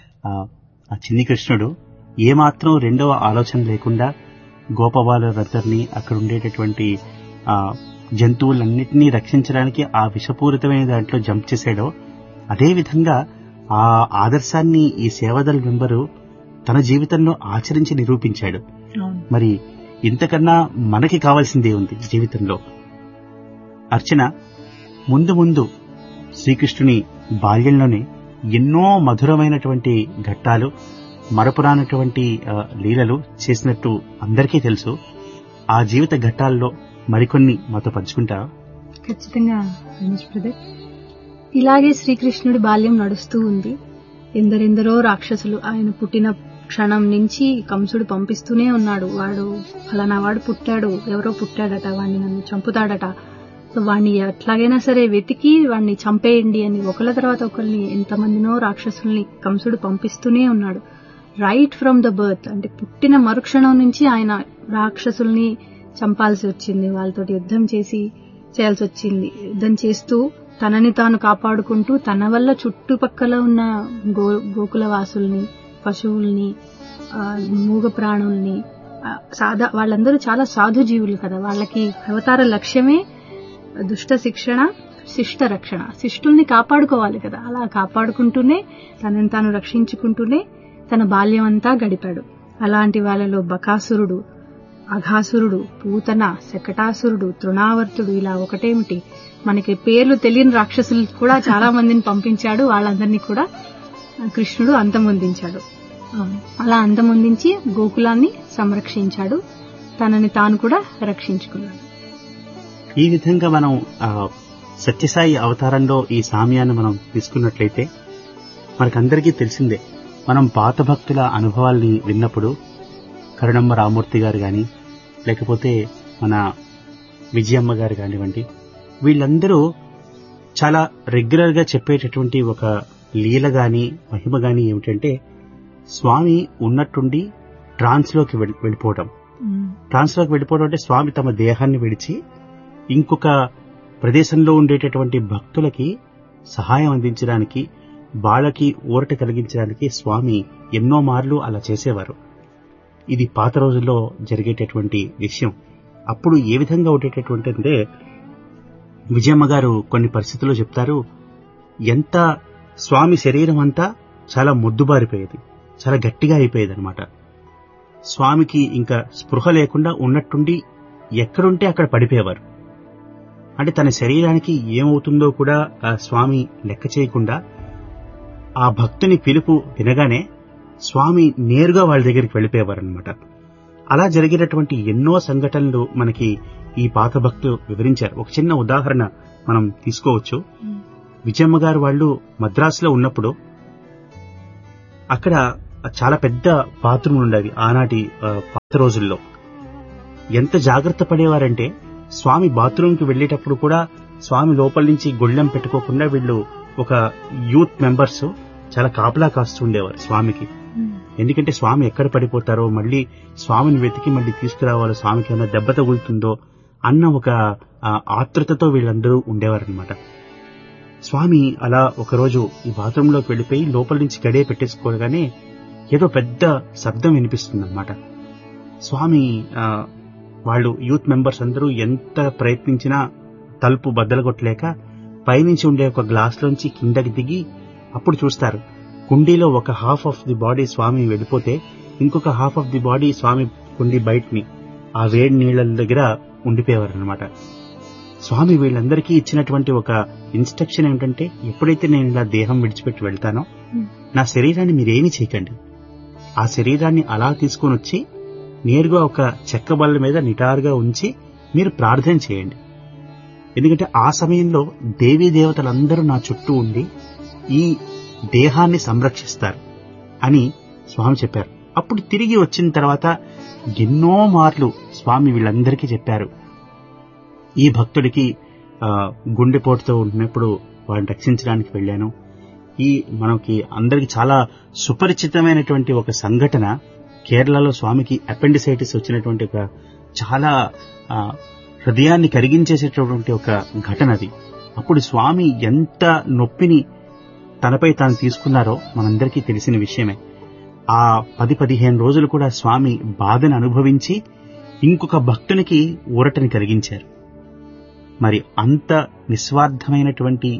ఆ చిన్ని కృష్ణుడు ఏమాత్రం రెండవ ఆలోచన లేకుండా గోపబాలురందరినీ అక్కడ ఉండేటటువంటి ఆ జంతువులన్నింటినీ రక్షించడానికి ఆ విషపూరితమైన దాంట్లో జంప్ చేశాడో అదే విధంగా ఆ ఆదర్శాన్ని ఈ సేవాదళ మెంబరు తన జీవితంలో ఆచరించి నిరూపించాడు. మరి ఇంతకన్నా మనకి కావాల్సిందే ఉంది జీవితంలో. అర్చన, ముందు ముందు శ్రీకృష్ణుని బాల్యంలోనే ఎన్నో మధురమైనటువంటి ఘట్టాలు, మరపురానటువంటి లీలలు చేసినట్టు అందరికీ తెలుసు. ఆ జీవిత ఘట్టాల్లో మరికొన్ని మాతో పంచుకుంటారా? ఖచ్చితంగా రమేష్ బ్రదర్. ఇలాగే శ్రీకృష్ణుడి బాల్యం నడుస్తూ ఉంది. ఎందరెందరో రాక్షసులు ఆయన పుట్టిన క్షణం నుంచి కంసుడు పంపిస్తూనే ఉన్నాడు. వాడు ఫలానా వాడు పుట్టాడు, ఎవరో పుట్టాడట, వాడిని నన్ను చంపుతాడట, వాడిని ఎట్లాగైనా సరే వెతికి వాడిని చంపేయండి అని ఒకళ్ళ తర్వాత ఒకరిని ఎంతమందినో రాక్షసుల్ని కంసుడు పంపిస్తూనే ఉన్నాడు. రైట్ ఫ్రమ్ ద బర్త్, అంటే పుట్టిన మరుక్షణం నుంచి ఆయన రాక్షసుల్ని చంపాల్సి వచ్చింది, వాళ్ళతోటి యుద్ధం చేసి చేయాల్సి వచ్చింది. యుద్ధం చేస్తూ తనని తాను కాపాడుకుంటూ తన వల్ల చుట్టుపక్కల ఉన్న గో గోకుల వాసుల్ని, పశువుల్ని, మూగ ప్రాణుల్ని, సాదా వాళ్ళందరూ చాలా సాధు జీవులు కదా. వాళ్ళకి అవతార లక్ష్యమే దుష్ట శిక్షణ, శిష్ట రక్షణ. శిష్టుల్ని కాపాడుకోవాలి కదా. అలా కాపాడుకుంటూనే తనని తాను రక్షించుకుంటూనే తన బాల్యం అంతా గడిపాడు. అలాంటి వాళ్ళలో బకాసురుడు, అఘాసురుడు, పూతన, శకటాసురుడు, తృణావర్తుడు, ఇలా ఒకటేమిటి మనకి పేర్లు తెలియని రాక్షసులు కూడా చాలా మందిని పంపించాడు. వాళ్ళందరినీ కూడా కృష్ణుడు అంతమొందించాడు. అలా అంతమొందించి గోకులాన్ని సంరక్షించాడు, తనని తాను కూడా రక్షించుకున్నాడు. ఈ విధంగా మనం సత్యసాయి అవతారంలో ఈ సామ్యాన్ని మనం తీసుకున్నట్లయితే మనకందరికీ తెలిసిందే. మనం పాత భక్తుల అనుభవాల్ని విన్నప్పుడు కరుణమ్మ రామూర్తి గారు గాని, లేకపోతే మన విజయమ్మ గారు కానివ్వండి, వీళ్ళందరూ చాలా రెగ్యులర్ గా చెప్పేటటువంటి ఒక లీల గాని మహిమ గాని ఏమిటంటే స్వామి ఉన్నట్టుండి ట్రాన్స్ లోకి వెళ్ళిపోవడం. ట్రాన్స్ లోకి వెళ్ళిపోవడం అంటే స్వామి తమ దేహాన్ని విడిచి ఇంకొక ప్రదేశంలో ఉండేటటువంటి భక్తులకి సహాయం అందించడానికి, వాళ్ళకి ఊరట కలిగించడానికి స్వామి ఎన్నో మార్లు అలా చేసేవారు. ఇది పాత రోజుల్లో జరిగేటటువంటి విషయం. అప్పుడు ఏ విధంగా ఉండేటటువంటి అంటే విజయమ్మ గారు కొన్ని పరిస్థితుల్లో చెప్తారు, ఎంత స్వామి శరీరం అంతా చాలా మొద్దుబారిపోయేది, చాలా గట్టిగా అయిపోయేది అనమాట. స్వామికి ఇంకా స్పృహ లేకుండా ఉన్నట్టుండి ఎక్కడుంటే అక్కడ పడిపోయేవారు. అంటే తన శరీరానికి ఏమవుతుందో కూడా ఆ స్వామి లెక్క చేయకుండా ఆ భక్తుని పిలుపు వినగానే స్వామి నేరుగా వాళ్ళ దగ్గరికి వెళ్ళిపోయేవారనమాట. అలా జరిగినటువంటి ఎన్నో సంఘటనలు మనకి ఈ పాత భక్తులు వివరించారు. ఒక చిన్న ఉదాహరణ మనం తీసుకోవచ్చు. విజయమ్మ గారు వాళ్ళు మద్రాసులో ఉన్నప్పుడు అక్కడ చాలా పెద్ద బాత్రూమ్ ఉండేవి ఆనాటి పాత రోజుల్లో. ఎంత జాగ్రత్త పడేవారంటే స్వామి బాత్రూంకి వెళ్లేటప్పుడు కూడా స్వామి లోపల నుంచి గొళ్ళెం పెట్టుకోకుండా వీళ్ళు ఒక యూత్ మెంబర్స్ చాలా కాపలా కాస్తూ ఉండేవారు స్వామికి. ఎందుకంటే స్వామి ఎక్కడ పడిపోతారో, మళ్ళీ స్వామిని వెతికి మళ్ళీ తీసుకురావాలో, స్వామికి ఏమైనా దెబ్బ తగులుతుందో అన్న ఒక ఆతృతతో వీళ్ళందరూ ఉండేవారనమాట. స్వామి అలా ఒకరోజు ఈ బాత్రూంలోకి వెళ్లిపోయి లోపల నుంచి గడియ పెట్టేసుకోగానే ఏదో పెద్ద శబ్దం వినిపిస్తుందన్నమాట. స్వామి వాళ్ళు యూత్ మెంబర్స్ అందరూ ఎంత ప్రయత్నించినా తలుపు బద్దలగొట్టలేక పైనుంచి ఉండే ఒక గ్లాస్ లోంచి కిందకి దిగి అప్పుడు చూస్తారు కుండీలో ఒక హాఫ్ ఆఫ్ ది బాడీ స్వామి వెళ్ళిపోతే ఇంకొక హాఫ్ ఆఫ్ ది బాడీ స్వామి కుండీ బయటని ఆ వేడి నీళ్ల దగ్గర ఉండిపోయేవారు అనమాట. స్వామి వీళ్ళందరికీ ఇచ్చినటువంటి ఒక ఇన్స్ట్రక్షన్ ఏమిటంటే, ఎప్పుడైతే నేను ఇలా దేహం విడిచిపెట్టి వెళ్తానో నా శరీరాన్ని మీరేమీ చేయకండి, ఆ శరీరాన్ని అలా తీసుకుని వచ్చి నేరుగా ఒక చెక్క బల్ల మీద నిటారుగా ఉంచి మీరు ప్రార్థన చేయండి. ఎందుకంటే ఆ సమయంలో దేవీ దేవతలందరూ నా చుట్టూ ఉండి ఈ దేహాన్ని సంరక్షిస్తారు అని స్వామి చెప్పారు. అప్పుడు తిరిగి వచ్చిన తర్వాత ఎన్నో మార్లు స్వామి వీళ్ళందరికీ చెప్పారు, ఈ భక్తుడికి గుండెపోటుతో ఉన్నప్పుడు వాడిని రక్షించడానికి వెళ్ళాను. ఈ మనకి అందరికి చాలా సుపరిచితమైనటువంటి ఒక సంఘటన, కేరళలో స్వామికి అపెండిసైటిస్ వచ్చినటువంటి ఒక చాలా హృదయాన్ని కరిగించేసేటటువంటి ఒక ఘటన అది. అప్పుడు స్వామి ఎంత నొప్పిని తనపై తాను తీసుకున్నారో మనందరికీ తెలిసిన విషయమే. ఆ పది పదిహేను రోజులు కూడా స్వామి బాధను అనుభవించి ఇంకొక భక్తునికి ఊరటని కలిగించారు. మరి అంత నిస్వార్థమైనటువంటి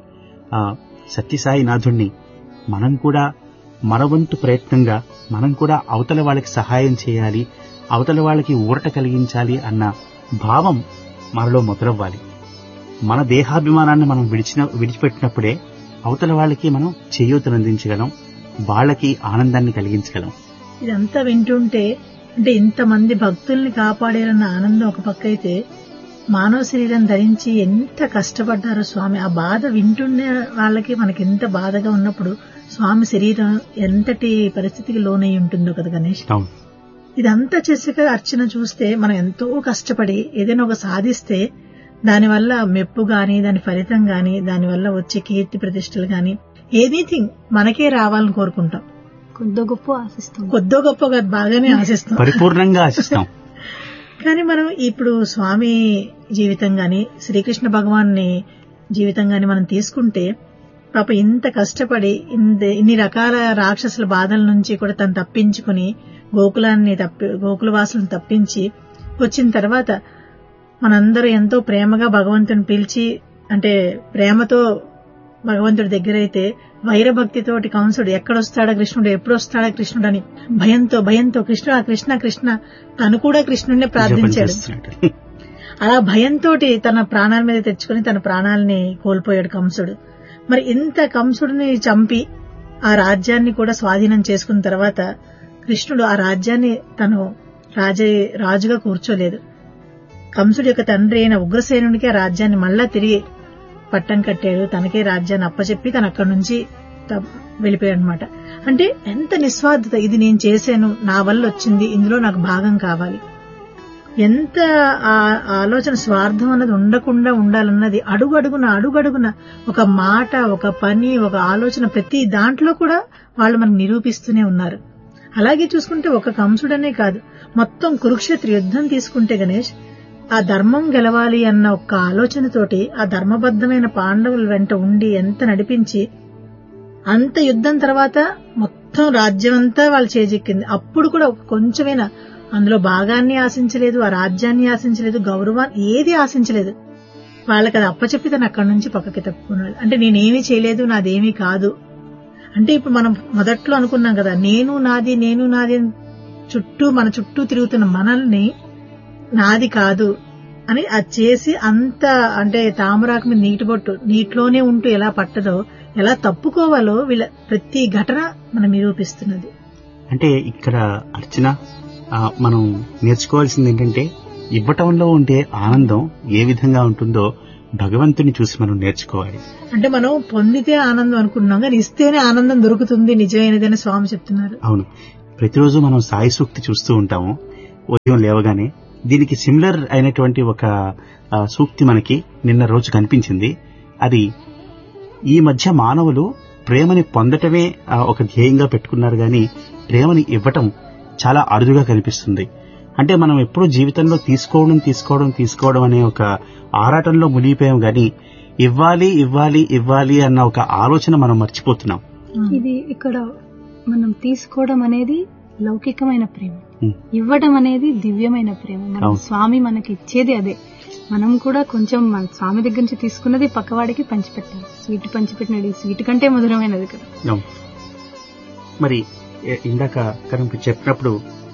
సత్యసాయినాథుణ్ణి మనం కూడా మనవంతు ప్రయత్నంగా మనం కూడా అవతల వాళ్ళకి సహాయం చేయాలి, అవతల వాళ్ళకి ఊరట కలిగించాలి అన్న భావం మనలో మొదలవ్వాలి. మన దేహాభిమానాన్ని మనం విడిచిన విడిచిపెట్టినప్పుడే అవతల వాళ్ళకి మనం చేయూతనందించగలం, వాళ్ళకి ఆనందాన్ని కలిగించగలం. ఇదంతా వింటుంటే అంటే ఇంతమంది భక్తుల్ని కాపాడారన్న ఆనందం ఒక పక్క అయితే, మానవ శరీరం ధరించి ఎంత కష్టపడ్డారో స్వామి. ఆ బాధ వింటుండే వాళ్ళకి మనకి ఎంత బాధగా ఉన్నప్పుడు స్వామి శరీరం ఎంతటి పరిస్థితికి లోనై ఉంటుందో కదా గణేష్. ఇదంతా చేసాక అర్చన చూస్తే మనం ఎంతో కష్టపడి ఏదైనా ఒక సాధిస్తే దానివల్ల మెప్పు గాని, దాని ఫలితం గాని, దానివల్ల వచ్చే కీర్తి ప్రతిష్టలు గాని ఎనీథింగ్ మనకే రావాలని కోరుకుంటాం. కొద్దో గొప్ప ఆశిస్తాం, కొద్దో గొప్ప బాగానే ఆశిస్తాం, పరిపూర్ణంగా ఆశిస్తాం. కానీ మనం ఇప్పుడు స్వామి జీవితం గాని, శ్రీకృష్ణ భగవాన్ని జీవితం గాని మనం తీసుకుంటే, పాప ఇంత కష్టపడి ఇన్ని రకాల రాక్షసుల బాధల నుంచి కూడా తను తప్పించుకుని గోకులాన్ని తప్పి గోకుల వాసులను తప్పించి వచ్చిన తర్వాత మనందరూ ఎంతో ప్రేమగా భగవంతుని పిలిచి, అంటే ప్రేమతో భగవంతుడి దగ్గర అయితే వైరభక్తితోటి కంసుడు ఎక్కడొస్తాడా కృష్ణుడు, ఎప్పుడు వస్తాడా కృష్ణుడు అని భయంతో భయంతో కృష్ణ కృష్ణ కృష్ణ తను కూడా కృష్ణుడిని ప్రార్థించాడు. అలా భయంతో తన ప్రాణాల మీద తెచ్చుకుని తన ప్రాణాలని కోల్పోయాడు కంసుడు. మరి ఇంత కంసుడిని చంపి ఆ రాజ్యాన్ని కూడా స్వాధీనం చేసుకున్న తర్వాత కృష్ణుడు ఆ రాజ్యాన్ని తను రాజ రాజుగా కూర్చోలేదు. కంసుడి యొక్క తండ్రి అయిన ఉగ్రసేనుడికి ఆ రాజ్యాన్ని మళ్లా తిరిగి పట్టం కట్టాడు, తనకే రాజ్యాన్ని అప్పచెప్పి తను అక్కడి నుంచి వెళ్ళిపోయాడు అనమాట. అంటే ఎంత నిస్వార్థత, ఇది నేను చేశాను, నా వల్ల వచ్చింది, ఇందులో నాకు భాగం కావాలి. ఎంత ఆ ఆలోచన స్వార్థం అన్నది ఉండకుండా ఉండాలన్నది అడుగు అడుగున అడుగడుగున ఒక మాట, ఒక పని, ఒక ఆలోచన ప్రతి దాంట్లో కూడా వాళ్ళు మనకు నిరూపిస్తూనే ఉన్నారు. అలాగే చూసుకుంటే ఒక కంసుడనే కాదు, మొత్తం కురుక్షేత్ర యుద్ధం తీసుకుంటే గణేష్, ఆ ధర్మం గెలవాలి అన్న ఒక్క ఆలోచనతోటి ఆ ధర్మబద్ధమైన పాండవుల వెంట ఉండి ఎంత నడిపించి అంత యుద్ధం తర్వాత మొత్తం రాజ్యం అంతా వాళ్ళు చేజెక్కింది. అప్పుడు కూడా కొంచెమైనా అందులో భాగాన్ని ఆశించలేదు, ఆ రాజ్యాన్ని ఆశించలేదు, గౌరవాన్ని ఏది ఆశించలేదు. వాళ్ళకి అది అప్పచెప్పి తను అక్కడి నుంచి పక్కకి తప్పుకున్నాడు. అంటే నేనేమీ చేయలేదు, నాదేమీ కాదు. అంటే ఇప్పుడు మనం మొదట్లో అనుకున్నాం కదా, నేను నాది నేను నాది చుట్టూ మన చుట్టూ తిరుగుతున్న మనల్ని నాది కాదు అని అది చేసి అంత అంటే తామరాకు మీద నీటి బొట్టు నీటిలోనే ఉంటూ ఎలా పట్టదో, ఎలా తప్పుకోవాలో వీళ్ళ ప్రతి ఘటన మనం నిరూపిస్తున్నది. అంటే ఇక్కడ అర్చన మనం నేర్చుకోవాల్సింది ఏంటంటే, ఇవ్వటంలో ఉండే ఆనందం ఏ విధంగా ఉంటుందో భగవంతుని చూసి మనం నేర్చుకోవాలి. అంటే మనం పొందితే ఆనందం అనుకుంటున్నాం కానీ ఇస్తేనే ఆనందం దొరుకుతుంది నిజమైనదని స్వామి చెప్తున్నారు. అవును, ప్రతిరోజు మనం సాయి సూక్తి చూస్తూ ఉంటాము ఉదయం లేవగానే. దీనికి సిమిలర్ అయినటువంటి ఒక సూక్తి మనకి నిన్న రోజు కనిపించింది. అది ఈ మధ్య మానవులు ప్రేమని పొందటమే ఒక ధ్యేయంగా పెట్టుకున్నారు గాని ప్రేమని ఇవ్వటం చాలా అరుదుగా కనిపిస్తుంది. అంటే మనం ఎప్పుడూ జీవితంలో తీసుకోవడం తీసుకోవడం తీసుకోవడం అనే ఒక ఆరాటంలో మునిగిపోయాం గాని ఇవ్వాలి ఇవ్వాలి ఇవ్వాలి అన్న ఒక ఆలోచన మనం మర్చిపోతున్నాం. ఇది ఇక్కడ మనం తీసుకోవడం అనేది లౌకికమైన ప్రేమ, ఇవ్వడం అనేది దివ్యమైన ప్రేమ. మన స్వామి మనకి ఇచ్చేది అదే. మనం కూడా కొంచెం మన స్వామి దగ్గర నుంచి తీసుకున్నది పక్కవాడికి పంచిపెట్టాలి. స్వీట్ పంచిపెట్టినది స్వీట్ కంటే మధురమైనది కదా. మరి ఇందాక కనుక చెప్పినప్పుడు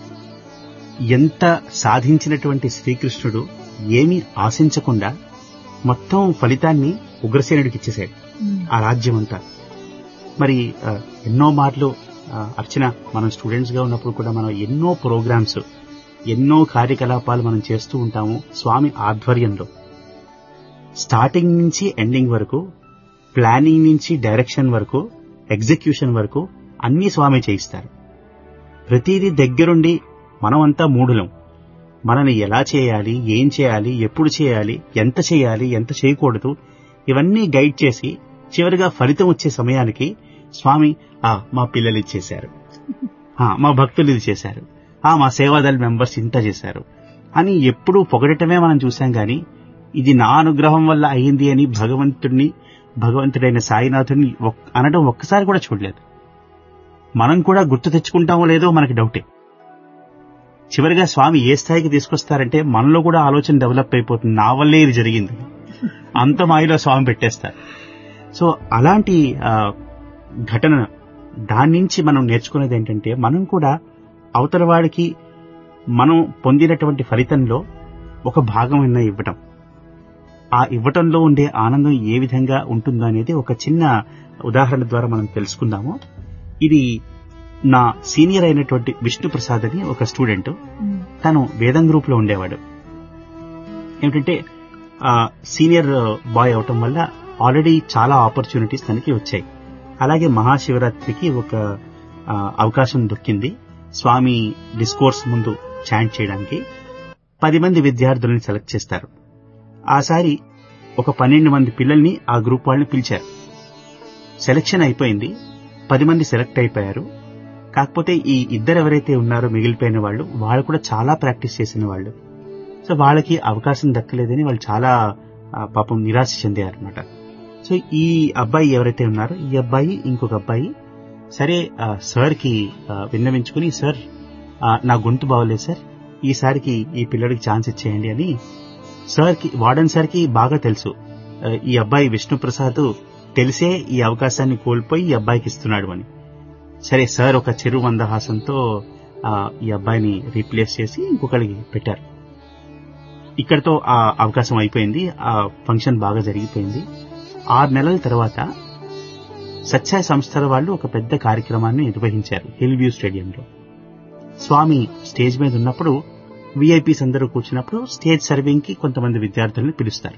ఎంత సాధించినటువంటి శ్రీకృష్ణుడు ఏమీ ఆశించకుండా మొత్తం ఫలితాన్ని ఉగ్రసేనుడికి ఇచ్చేశాడు, ఆ రాజ్యం అంతా. మరి ఎన్నో మార్లు అర్చన మనం స్టూడెంట్స్ గా ఉన్నప్పుడు కూడా మనం ఎన్నో ప్రోగ్రామ్స్ ఎన్నో కార్యకలాపాలు మనం చేస్తూ ఉంటాము స్వామి ఆధ్వర్యంలో. స్టార్టింగ్ నుంచి ఎండింగ్ వరకు, ప్లానింగ్ నుంచి డైరెక్షన్ వరకు, ఎగ్జిక్యూషన్ వరకు అన్ని స్వామి చేయిస్తారు. ప్రతిదీ దగ్గరుండి మనమంతా మూఢులం. మనని ఎలా చేయాలి, ఏం చేయాలి, ఎప్పుడు చేయాలి, ఎంత చేయాలి, ఎంత చేయకూడదు ఇవన్నీ గైడ్ చేసి చివరిగా ఫలితం వచ్చే సమయానికి స్వామి ఆ మా పిల్లలు ఇది చేశారు, మా భక్తులు ఇది చేశారు, ఆ మా సేవాదళ మెంబర్స్ ఇంత చేశారు అని ఎప్పుడూ పొగడటమే మనం చూశాం గాని ఇది నా అనుగ్రహం వల్ల అయింది అని భగవంతుడిని భగవంతుడైన సాయినాథుడిని అనడం ఒక్కసారి కూడా చూడలేదు. మనం కూడా గుర్తు తెచ్చుకుంటామో లేదో మనకి డౌటే. చివరిగా స్వామి ఏ స్థాయికి తీసుకొస్తారంటే మనలో కూడా ఆలోచన డెవలప్ అయిపోతుంది, నా వల్లే ఇది జరిగింది, అంత మాయలో స్వామి పెట్టేస్తారు. సో అలాంటి ఘటన దాని నుంచి మనం నేర్చుకునేది ఏంటంటే మనం కూడా అవతల వాడికి మనం పొందినటువంటి ఫలితంలో ఒక భాగమైన ఇవ్వటం, ఆ ఇవ్వటంలో ఉండే ఆనందం ఏ విధంగా ఉంటుందో అనేది ఒక చిన్న ఉదాహరణ ద్వారా మనం తెలుసుకుందాము. ఇది నా సీనియర్ అయినటువంటి విష్ణు ప్రసాద్ అని ఒక స్టూడెంట్, తను వేదం గ్రూప్ లో ఉండేవాడు. ఏమిటంటే సీనియర్ బాయ్ అవటం వల్ల ఆల్రెడీ చాలా ఆపర్చునిటీస్ తనకి వచ్చాయి. అలాగే మహాశివరాత్రికి ఒక అవకాశం దొక్కింది. స్వామి డిస్కోర్స్ ముందు చాంట్ చేయడానికి పది మంది విద్యార్థులను సెలెక్ట్ చేస్తారు. ఆసారి ఒక పన్నెండు మంది పిల్లల్ని ఆ గ్రూప్ వాళ్ళని పిలిచారు. సెలక్షన్ అయిపోయింది, పది మంది సెలెక్ట్ అయిపోయారు. కాకపోతే ఈ ఇద్దరు ఎవరైతే ఉన్నారో మిగిలిపోయిన వాళ్ళు వాళ్ళు కూడా చాలా ప్రాక్టీస్ చేసిన వాళ్ళు. సో వాళ్ళకి అవకాశం దక్కలేదని వాళ్ళు చాలా పాపం నిరాశ చెందారనమాట. సో ఈ అబ్బాయి ఎవరైతే ఉన్నారో ఈ అబ్బాయి ఇంకొక అబ్బాయి సరే సార్ కి విన్నవించుకుని, సార్ నా గొంతు బాగోలేదు సార్, ఈసారికి ఈ పిల్లడికి ఛాన్స్ ఇచ్చేయండి అని సార్ కి వార్డెన్ సార్ కి బాగా తెలుసు ఈ అబ్బాయి విష్ణుప్రసాద్ తెలిసే ఈ అవకాశాన్ని కోల్పోయి ఈ అబ్బాయికి ఇస్తున్నాడు అని. సరే సార్ ఒక చెరు మందహాసంతో ఈ అబ్బాయిని రీప్లేస్ చేసి ఇంకొకరికి పెట్టారు. ఇక్కడతో ఆ అవకాశం అయిపోయింది, ఆ ఫంక్షన్ బాగా జరిగిపోయింది. ఆరు నెలల తర్వాత సత్సాయి సంస్థల వాళ్ళు ఒక పెద్ద కార్యక్రమాన్ని నిర్వహించారు హిల్ వ్యూ స్టేడియంలో. స్వామి స్టేజ్ మీద ఉన్నప్పుడు విఐపీస్ అందరూ కూర్చున్నప్పుడు స్టేజ్ సర్వింగ్ కి కొంతమంది విద్యార్థులను పిలుస్తారు.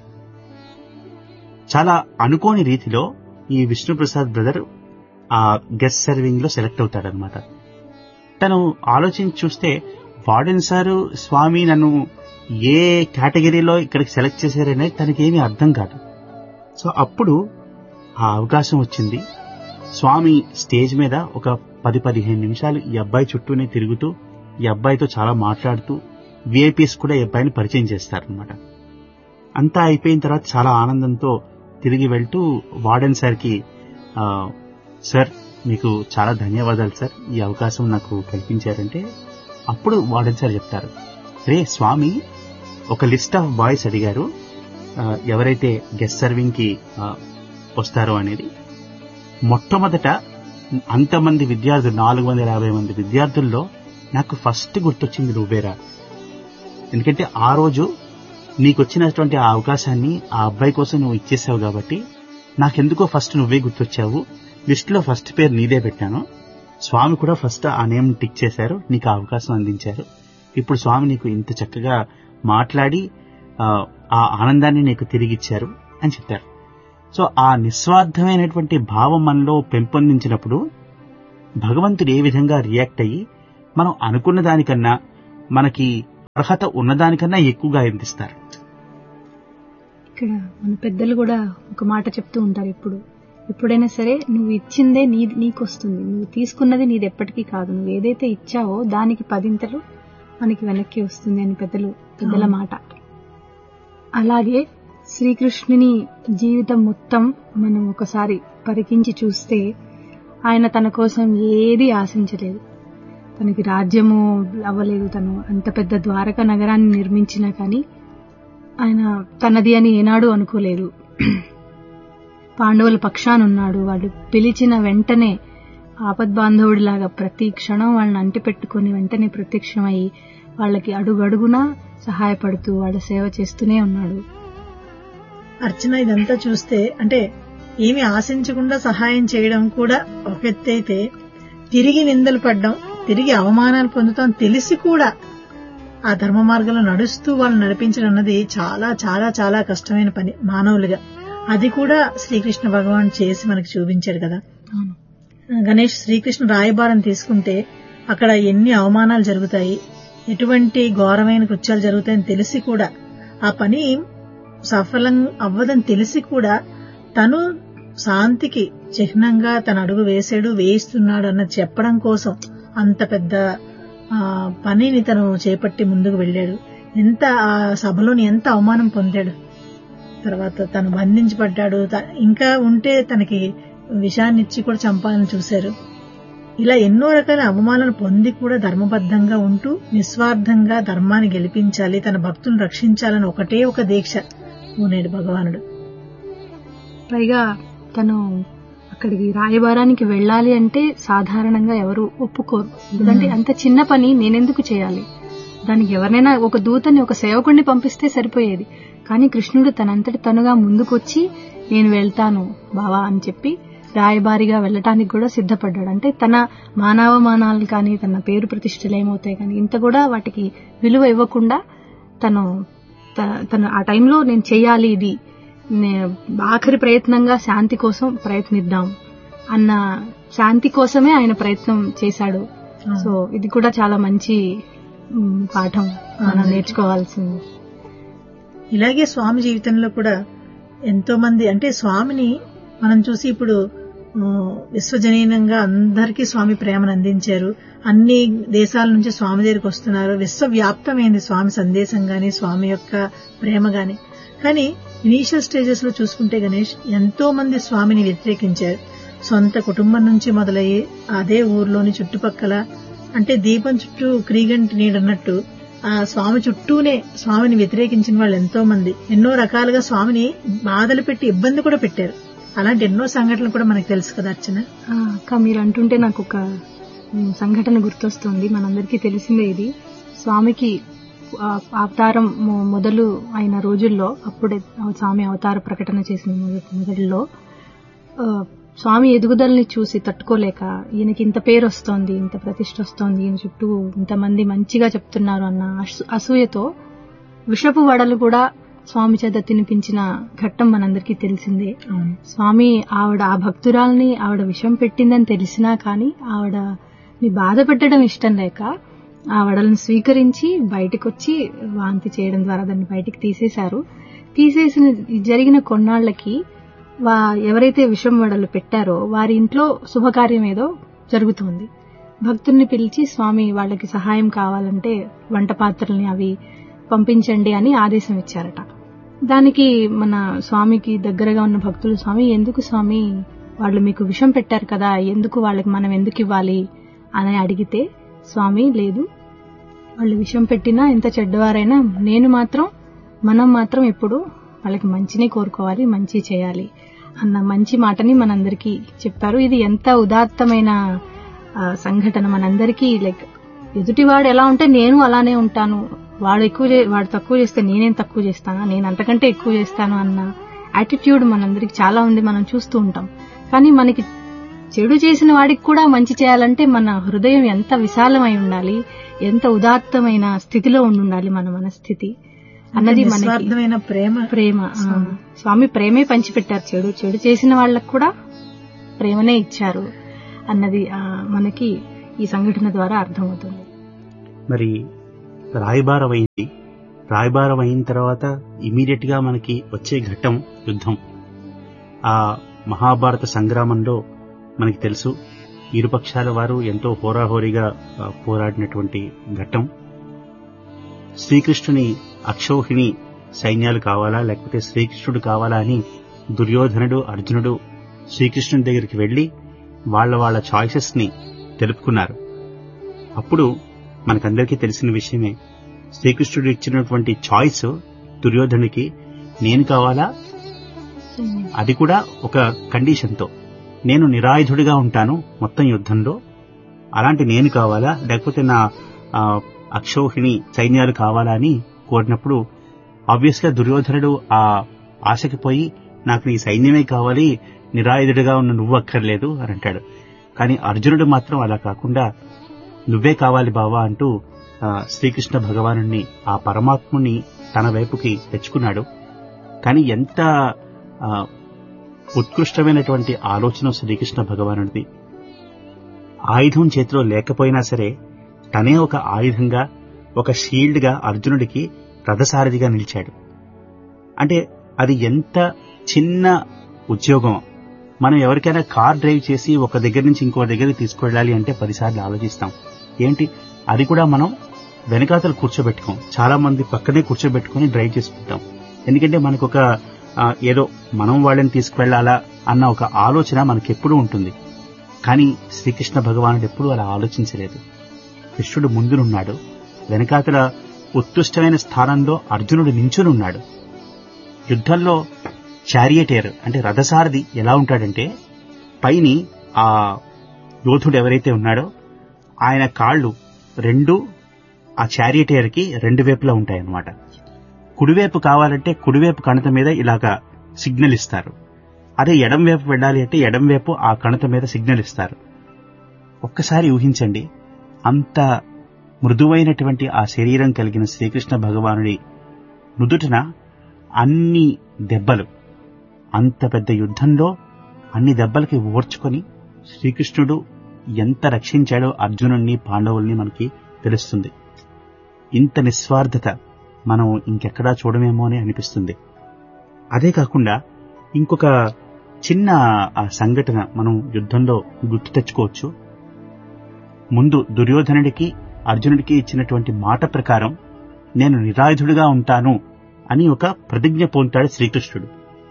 చాలా అనుకోని రీతిలో ఈ విష్ణుప్రసాద్ బ్రదర్ ఆ గెస్ట్ సర్వింగ్ లో సెలెక్ట్ అవుతాడనమాట. తను ఆలోచించి చూస్తే వార్డెన్ సారు స్వామి నన్ను ఏ కేటగిరీలో ఇక్కడికి సెలెక్ట్ చేశారనేది తనకేమీ అర్థం కాదు. సో అప్పుడు ఆ అవకాశం వచ్చింది. స్వామి స్టేజ్ మీద ఒక పది పదిహేను నిమిషాలు ఈ అబ్బాయి చుట్టూనే తిరుగుతూ ఈ అబ్బాయితో చాలా మాట్లాడుతూ విఐపీస్ కూడా ఈ అబ్బాయిని పరిచయం చేస్తారనమాట. అంతా అయిపోయిన తర్వాత చాలా ఆనందంతో తిరిగి వెళ్తూ వార్డెన్ సార్కి సార్ మీకు చాలా ధన్యవాదాలు సార్, ఈ అవకాశం నాకు కల్పించారంటే అప్పుడు వార్డెన్ సార్ చెప్తారు, రే స్వామి ఒక లిస్ట్ ఆఫ్ బాయ్స్ అడిగారు ఎవరైతే గెస్ట్ సర్వింగ్ కి వస్తారో అనేది. మొట్టమొదట అంతమంది విద్యార్థులు నాలుగు వందల యాభై మంది విద్యార్థుల్లో నాకు ఫస్ట్ గుర్తొచ్చింది నువ్వేరా. ఎందుకంటే ఆ రోజు నీకు వచ్చినటువంటి ఆ అవకాశాన్ని ఆ అబ్బాయి కోసం నువ్వు ఇచ్చేసావు కాబట్టి నాకెందుకో ఫస్ట్ నువ్వే గుర్తొచ్చావు. లిస్ట్ లో ఫస్ట్ పేరు నీదే పెట్టాను. స్వామి కూడా ఫస్ట్ ఆ నేమ్ టిక్ చేశారు, నీకు ఆ అవకాశం అందించారు. ఇప్పుడు స్వామి నీకు ఇంత చక్కగా మాట్లాడి ఆ ఆనందాన్ని నీకు తిరిగిచ్చారు. అని చెప్తారు. సో ఆ నిస్వార్థమైనటువంటి భావం మనలో పెంపొందించినప్పుడు భగవంతుడు ఏ విధంగా రియాక్ట్ అయ్యి మనం అనుకున్న దానికన్నా మనకి అర్హత ఉన్నదానికన్నా ఎక్కువగా అందిస్తారు. ఇక్కడ మన పెద్దలు కూడా ఒక మాట చెప్తూ ఉంటారు, ఎప్పుడు ఎప్పుడైనా సరే నువ్వు ఇచ్చిందే నీ నీకు వస్తుంది, నువ్వు తీసుకున్నది నీది ఎప్పటికీ కాదు, నువ్వు ఏదైతే ఇచ్చావో దానికి పదింతలు మనకి వెనక్కి వస్తుంది అని పెద్దలు పెద్దల మాట. అలాగే శ్రీకృష్ణుని జీవితం మొత్తం మనం ఒకసారి పరికించి చూస్తే ఆయన తన కోసం ఏది ఆశించలేదు. తనకి రాజ్యము అవ్వలేదు, తను అంత పెద్ద ద్వారకా నగరాన్ని నిర్మించినా కానీ ఆయన తనది అని ఏనాడు అనుకోలేదు. పాండవుల పక్షానున్నాడు, వాళ్ళు పిలిచిన వెంటనే ఆపద్బాంధవుడిలాగా ప్రతి క్షణం వాళ్ళని అంటి పెట్టుకుని వెంటనే ప్రత్యక్షమై వాళ్ళకి అడుగడుగునా సహాయపడుతూ వాళ్ళ సేవ చేస్తూనే ఉన్నాడు. అర్చన, ఇదంతా చూస్తే అంటే ఏమి ఆశించకుండా సహాయం చేయడం కూడా ఒక ఎత్తు అయితే, తిరిగి నిందలు పడ్డం, తిరిగి అవమానాలు పొందుతాం తెలిసి కూడా ఆ ధర్మ మార్గంలో నడుస్తూ వాళ్ళు నడిపించడం అన్నది చాలా చాలా చాలా కష్టమైన పని మానవులుగా. అది కూడా శ్రీకృష్ణ భగవాన్ చేసి మనకు చూపించాడు కదా. గణేష్, శ్రీకృష్ణ రాయబారం తీసుకుంటే అక్కడ ఎన్ని అవమానాలు జరుగుతాయి, ఎటువంటి ఘోరమైన కృత్యాలు జరుగుతాయని తెలిసి కూడా ఆ పని సఫలం అవ్వదని తెలిసి కూడా తను శాంతికి చిహ్నంగా తన అడుగు వేసాడు, వేయిస్తున్నాడు అన్నది చెప్పడం కోసం అంత పెద్ద పనిని తను చేపట్టి ముందుకు వెళ్ళాడు. ఎంత ఆ సభలోని ఎంత అవమానం పొందాడు. తర్వాత తను బంధించబడ్డాడు, ఇంకా ఉంటే తనకి విషాన్ని ఇచ్చి కూడా చంపాలని చూశారు. ఇలా ఎన్నో రకాల అవమానాలు పొంది కూడా ధర్మబద్ధంగా ఉంటూ నిస్వార్థంగా ధర్మాన్ని గెలిపించాలి, తన భక్తులను రక్షించాలని ఒకటే ఒక దీక్ష పూనేడు భగవానుడు. పైగా తను అక్కడికి రాయబారానికి వెళ్ళాలి అంటే సాధారణంగా ఎవరు ఒప్పుకోరు. ఎందుకంటే అంత చిన్న పని నేనెందుకు చేయాలి, దానికి ఎవరినైనా ఒక దూతని ఒక సేవకుడిని పంపిస్తే సరిపోయేది. కానీ కృష్ణుడు తనంతటి తనుగా ముందుకొచ్చి నేను వెళ్తాను బావా అని చెప్పి రాయబారిగా వెళ్ళటానికి కూడా సిద్ధపడ్డాడు. అంటే తన మానవమానాలు కానీ తన పేరు ప్రతిష్టలు ఏమవుతాయి కానీ ఇంత కూడా వాటికి విలువ ఇవ్వకుండా తను తను ఆ టైంలో నేను చెయ్యాలి, ఇది ఆఖరి ప్రయత్నంగా శాంతి కోసం ప్రయత్నిద్దాం అన్న శాంతి కోసమే ఆయన ప్రయత్నం చేశాడు. సో ఇది కూడా చాలా మంచి పాఠం మనం నేర్చుకోవాల్సింది. ఇలాగే స్వామి జీవితంలో కూడా ఎంతో మంది అంటే స్వామిని మనం చూసి ఇప్పుడు విశ్వజనీనంగా అందరికీ స్వామి ప్రేమను అందించారు. అన్ని దేశాల నుంచి స్వామి దగ్గరికి వస్తున్నారు. విశ్వవ్యాప్తమైంది స్వామి సందేశం గాని స్వామి యొక్క ప్రేమ గాని. కానీ ఇనీషియల్ స్టేజెస్ లో చూసుకుంటే గణేష్ ఎంతో మంది స్వామిని వ్యతిరేకించారు. సొంత కుటుంబం నుంచి మొదలయ్యి అదే ఊర్లోని చుట్టుపక్కల అంటే దీపం చుట్టూ క్రీగంటి నీడన్నట్టు ఆ స్వామి చుట్టూనే స్వామిని వ్యతిరేకించిన వాళ్ళు ఎంతో మంది ఎన్నో రకాలుగా స్వామిని బాధలు పెట్టి ఇబ్బంది కూడా పెట్టారు. అలాంటి ఎన్నో సంఘటనలు కూడా మనకు తెలుసు కదా అర్చన. అక్క మీరు అంటుంటే నాకు ఒక సంఘటన గుర్తొస్తుంది. మనందరికీ తెలిసిందే ఇది. స్వామికి అవతారం మొదలు అయిన రోజుల్లో అప్పుడే స్వామి అవతార ప్రకటన చేసిన మొదట్లో స్వామి ఎదుగుదలని చూసి తట్టుకోలేక ఈయనకి ఇంత పేరు వస్తోంది, ఇంత ప్రతిష్ట వస్తోంది, ఈయన చుట్టూ ఇంతమంది మంచిగా చెప్తున్నారు అన్న అసూయతో విషపు వడలు కూడా స్వామి చేత తినిపించిన ఘట్టం మనందరికీ తెలిసిందే. స్వామి ఆవిడ ఆ భక్తురాల్ని ఆవిడ విషం పెట్టిందని తెలిసినా కానీ ఆవిడని బాధ పెట్టడం ఇష్టం లేక ఆ వడలను స్వీకరించి బయటకు వచ్చి వాంతి చేయడం ద్వారా దాన్ని బయటికి తీసేశారు. తీసేసిన జరిగిన కొన్నాళ్లకి వా ఎవరైతే విషం వడలు పెట్టారో వారి ఇంట్లో శుభకార్యం ఏదో జరుగుతుంది. భక్తుల్ని పిలిచి స్వామి వాళ్ళకి సహాయం కావాలంటే వంట పాత్రల్ని అవి పంపించండి అని ఆదేశం ఇచ్చారట. దానికి మన స్వామికి దగ్గరగా ఉన్న భక్తులు, స్వామి ఎందుకు స్వామి, వాళ్ళు మీకు విషం పెట్టారు కదా, ఎందుకు వాళ్ళకి మనం ఎందుకు ఇవ్వాలి అని అడిగితే స్వామి లేదు, వాళ్ళు విషం పెట్టినా ఎంత చెడ్డవారైనా నేను మాత్రం మనం మాత్రం ఎప్పుడు వాళ్ళకి మంచిని కోరుకోవాలి, మంచి చేయాలి అన్న మంచి మాటని మనందరికీ చెప్పారు. ఇది ఎంత ఉదాత్తమైన సంఘటన. మనందరికీ లైక్ ఎదుటివాడు ఎలా ఉంటే నేను అలానే ఉంటాను, వాడు ఎక్కువ వాడు తక్కువ చేస్తే నేనేం తక్కువ చేస్తాను, నేను అంతకంటే ఎక్కువ చేస్తాను అన్న యాటిట్యూడ్ మనందరికి చాలా ఉంది, మనం చూస్తూ ఉంటాం. కానీ మనకి చెడు చేసిన వాడికి కూడా మంచి చేయాలంటే మన హృదయం ఎంత విశాలమై ఉండాలి, ఎంత ఉదాత్తమైన స్థితిలో ఉండాలి మన మనస్థితి. అన్నది మనకి నిస్వార్థమైన ప్రేమ ప్రేమ. ఆ, స్వామి ప్రేమే పంచిపెట్టారు. చెడు చెడు చేసిన వాళ్ళకు కూడా ప్రేమనే ఇచ్చారు అన్నది ఆ, మనకి ఈ సంఘటన ద్వారా అర్థమవుతుంది. మరి రాయబారం అయింది. రాయబారం అయిన తర్వాత ఇమీడియట్ గా మనకి వచ్చే ఘట్టం యుద్ధం. ఆ మహాభారత సంగ్రామంలో మనకి తెలుసు ఇరుపక్షాల వారు ఎంతో హోరాహోరీగా ఆ, పోరాడినటువంటి ఘట్టం. శ్రీకృష్ణుని అక్షౌహిణి సైన్యాలు కావాలా లేకపోతే శ్రీకృష్ణుడు కావాలా అని దుర్యోధనుడు అర్జునుడు శ్రీకృష్ణుని దగ్గరికి వెళ్లి వాళ్ళ వాళ్ళ చాయిసెస్ ని తెలుపుకున్నారు. అప్పుడు మనకందరికీ తెలిసిన విషయమే, శ్రీకృష్ణుడు ఇచ్చినటువంటి చాయిస్ దుర్యోధనుడికి నేను కావాలా, అది కూడా ఒక కండిషన్తో, నేను నిరాయుధుడిగా ఉంటాను మొత్తం యుద్ధంలో, అలాంటి నేను కావాలా లేకపోతే నా ఆ, అక్షౌహిణి సైన్యాలు కావాలా అని కోరినప్పుడు ఆబ్వియస్ గా దుర్యోధనుడు ఆ ఆశకి పోయి నాకు నీ సైన్యమే కావాలి, నిరాయుధుడిగా ఉన్న నువ్వు అక్కర్లేదు అని అంటాడు. కానీ అర్జునుడు మాత్రం అలా కాకుండా నువ్వే కావాలి బావా అంటూ ఆ, శ్రీకృష్ణ భగవానుణ్ణి ఆ పరమాత్ముని తన వైపుకి తెచ్చుకున్నాడు. కానీ ఎంత ఆ, ఉత్కృష్టమైనటువంటి ఆలోచన శ్రీకృష్ణ భగవానుడిది. ఆయుధం చేతిలో లేకపోయినా సరే తనే ఒక ఆయుధంగా ఒక షీల్డ్ గా అర్జునుడికి రథసారథిగా నిలిచాడు. అంటే అది ఎంత చిన్న ఉద్యోగం. మనం ఎవరికైనా కార్ డ్రైవ్ చేసి ఒక దగ్గర నుంచి ఇంకో దగ్గరికి తీసుకువెళ్ళాలి అంటే పదిసార్లు ఆలోచిస్తాం. ఏంటి అది కూడా మనం వెనకాతలు కూర్చోబెట్టుకోం, చాలా మంది పక్కనే కూర్చోబెట్టుకుని డ్రైవ్ చేసుకుంటాం. ఎందుకంటే మనకు ఒక ఏదో మనం వాళ్ళని తీసుకువెళ్లాలా అన్న ఒక ఆలోచన మనకెప్పుడూ ఉంటుంది. కానీ శ్రీకృష్ణ భగవానుడు ఎప్పుడూ అలా ఆలోచించలేదు. కృష్ణుడు ముందునున్నాడు, వెనకాతల ఉత్కృష్టమైన స్థానంలో అర్జునుడు నించునున్నాడు. యుద్ధంలో చారియటేర్ అంటే రథసారథి ఎలా ఉంటాడంటే పైని ఆ యోధుడు ఎవరైతే ఉన్నాడో ఆయన కాళ్ళు రెండు ఆ చారియటేర్ కి రెండు వైపులా ఉంటాయన్నమాట. కుడివైపు కావాలంటే కుడివైపు కణత మీద ఇలాగా సిగ్నల్ ఇస్తారు. అదే ఎడం వైపు వెళ్ళాలి అంటే ఎడం వైపు ఆ కణత మీద సిగ్నల్ ఇస్తారు. ఒక్కసారి ఊహించండి, అంత మృదువైనటువంటి ఆ శరీరం కలిగిన శ్రీకృష్ణ భగవానుడి నుదుటిన అన్ని దెబ్బలు, అంత పెద్ద యుద్ధంలో అన్ని దెబ్బలకి ఓర్చుకొని శ్రీకృష్ణుడు ఎంత రక్షించాడో అర్జునుడిని పాండవుల్ని మనకి తెలుస్తుంది. ఇంత నిస్వార్థత మనం ఇంకెక్కడా చూడమేమో అని అనిపిస్తుంది. అదే కాకుండా ఇంకొక చిన్న ఆ సంఘటన మనం యుద్ధంలో గుర్తు తెచ్చుకోవచ్చు. ముందు దుర్యోధనుడికి అర్జునుడికి ఇచ్చినటువంటి మాట ప్రకారం నేను నిరాయుధుడిగా ఉంటాను అని ఒక ప్రతిజ్ఞ పొందుతాడు శ్రీకృష్ణుడు.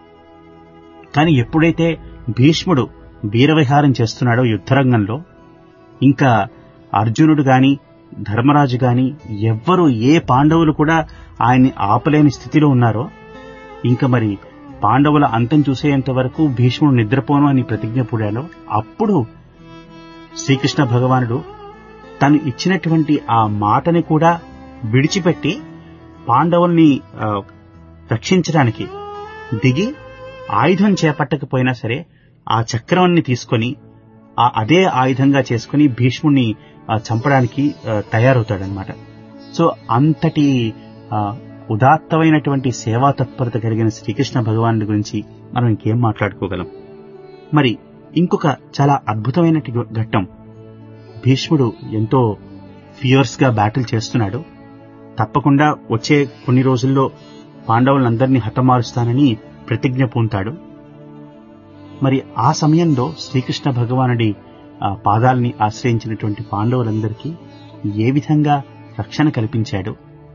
కానీ ఎప్పుడైతే భీష్ముడు వీరవిహారం చేస్తున్నాడో యుద్ధరంగంలో, ఇంకా అర్జునుడు గాని ధర్మరాజు గాని ఎవ్వరూ ఏ పాండవులు కూడా ఆయన్ని ఆపలేని స్థితిలో ఉన్నారో, ఇంకా మరి పాండవుల అంతం చూసేంత వరకు భీష్ముడు నిద్రపోను అని ప్రతిజ్ఞ పూడాలో, అప్పుడు శ్రీకృష్ణ భగవానుడు తను ఇచ్చినటువంటి ఆ మాటని కూడా విడిచిపెట్టి పాండవుల్ని రక్షించడానికి దిగి ఆయుధం చేపట్టకపోయినా సరే ఆ చక్రాన్ని తీసుకొని ఆ అదే ఆయుధంగా చేసుకుని భీష్ముడిని చంపడానికి తయారవుతాడనమాట. సో అంతటి ఉదాత్తమైనటువంటి సేవా తత్పరత కలిగిన శ్రీకృష్ణ భగవానుడి గురించి మనం ఇంకేం మాట్లాడుకోగలం. మరి ఇంకొక చాలా అద్భుతమైన ఘట్టం, భీష్ముడు ఎంతో ఫియర్స్ గా బ్యాటిల్ చేస్తున్నాడు. తప్పకుండా వచ్చే కొన్ని రోజుల్లో పాండవులందరినీ హతమారుస్తానని ప్రతిజ్ఞ పూంతాడు. మరి ఆ సమయంలో శ్రీకృష్ణ భగవానుడి పాదాలని ఆశ్రయించినటువంటి పాండవులందరికీ ఏ విధంగా రక్షణ కల్పించాడు,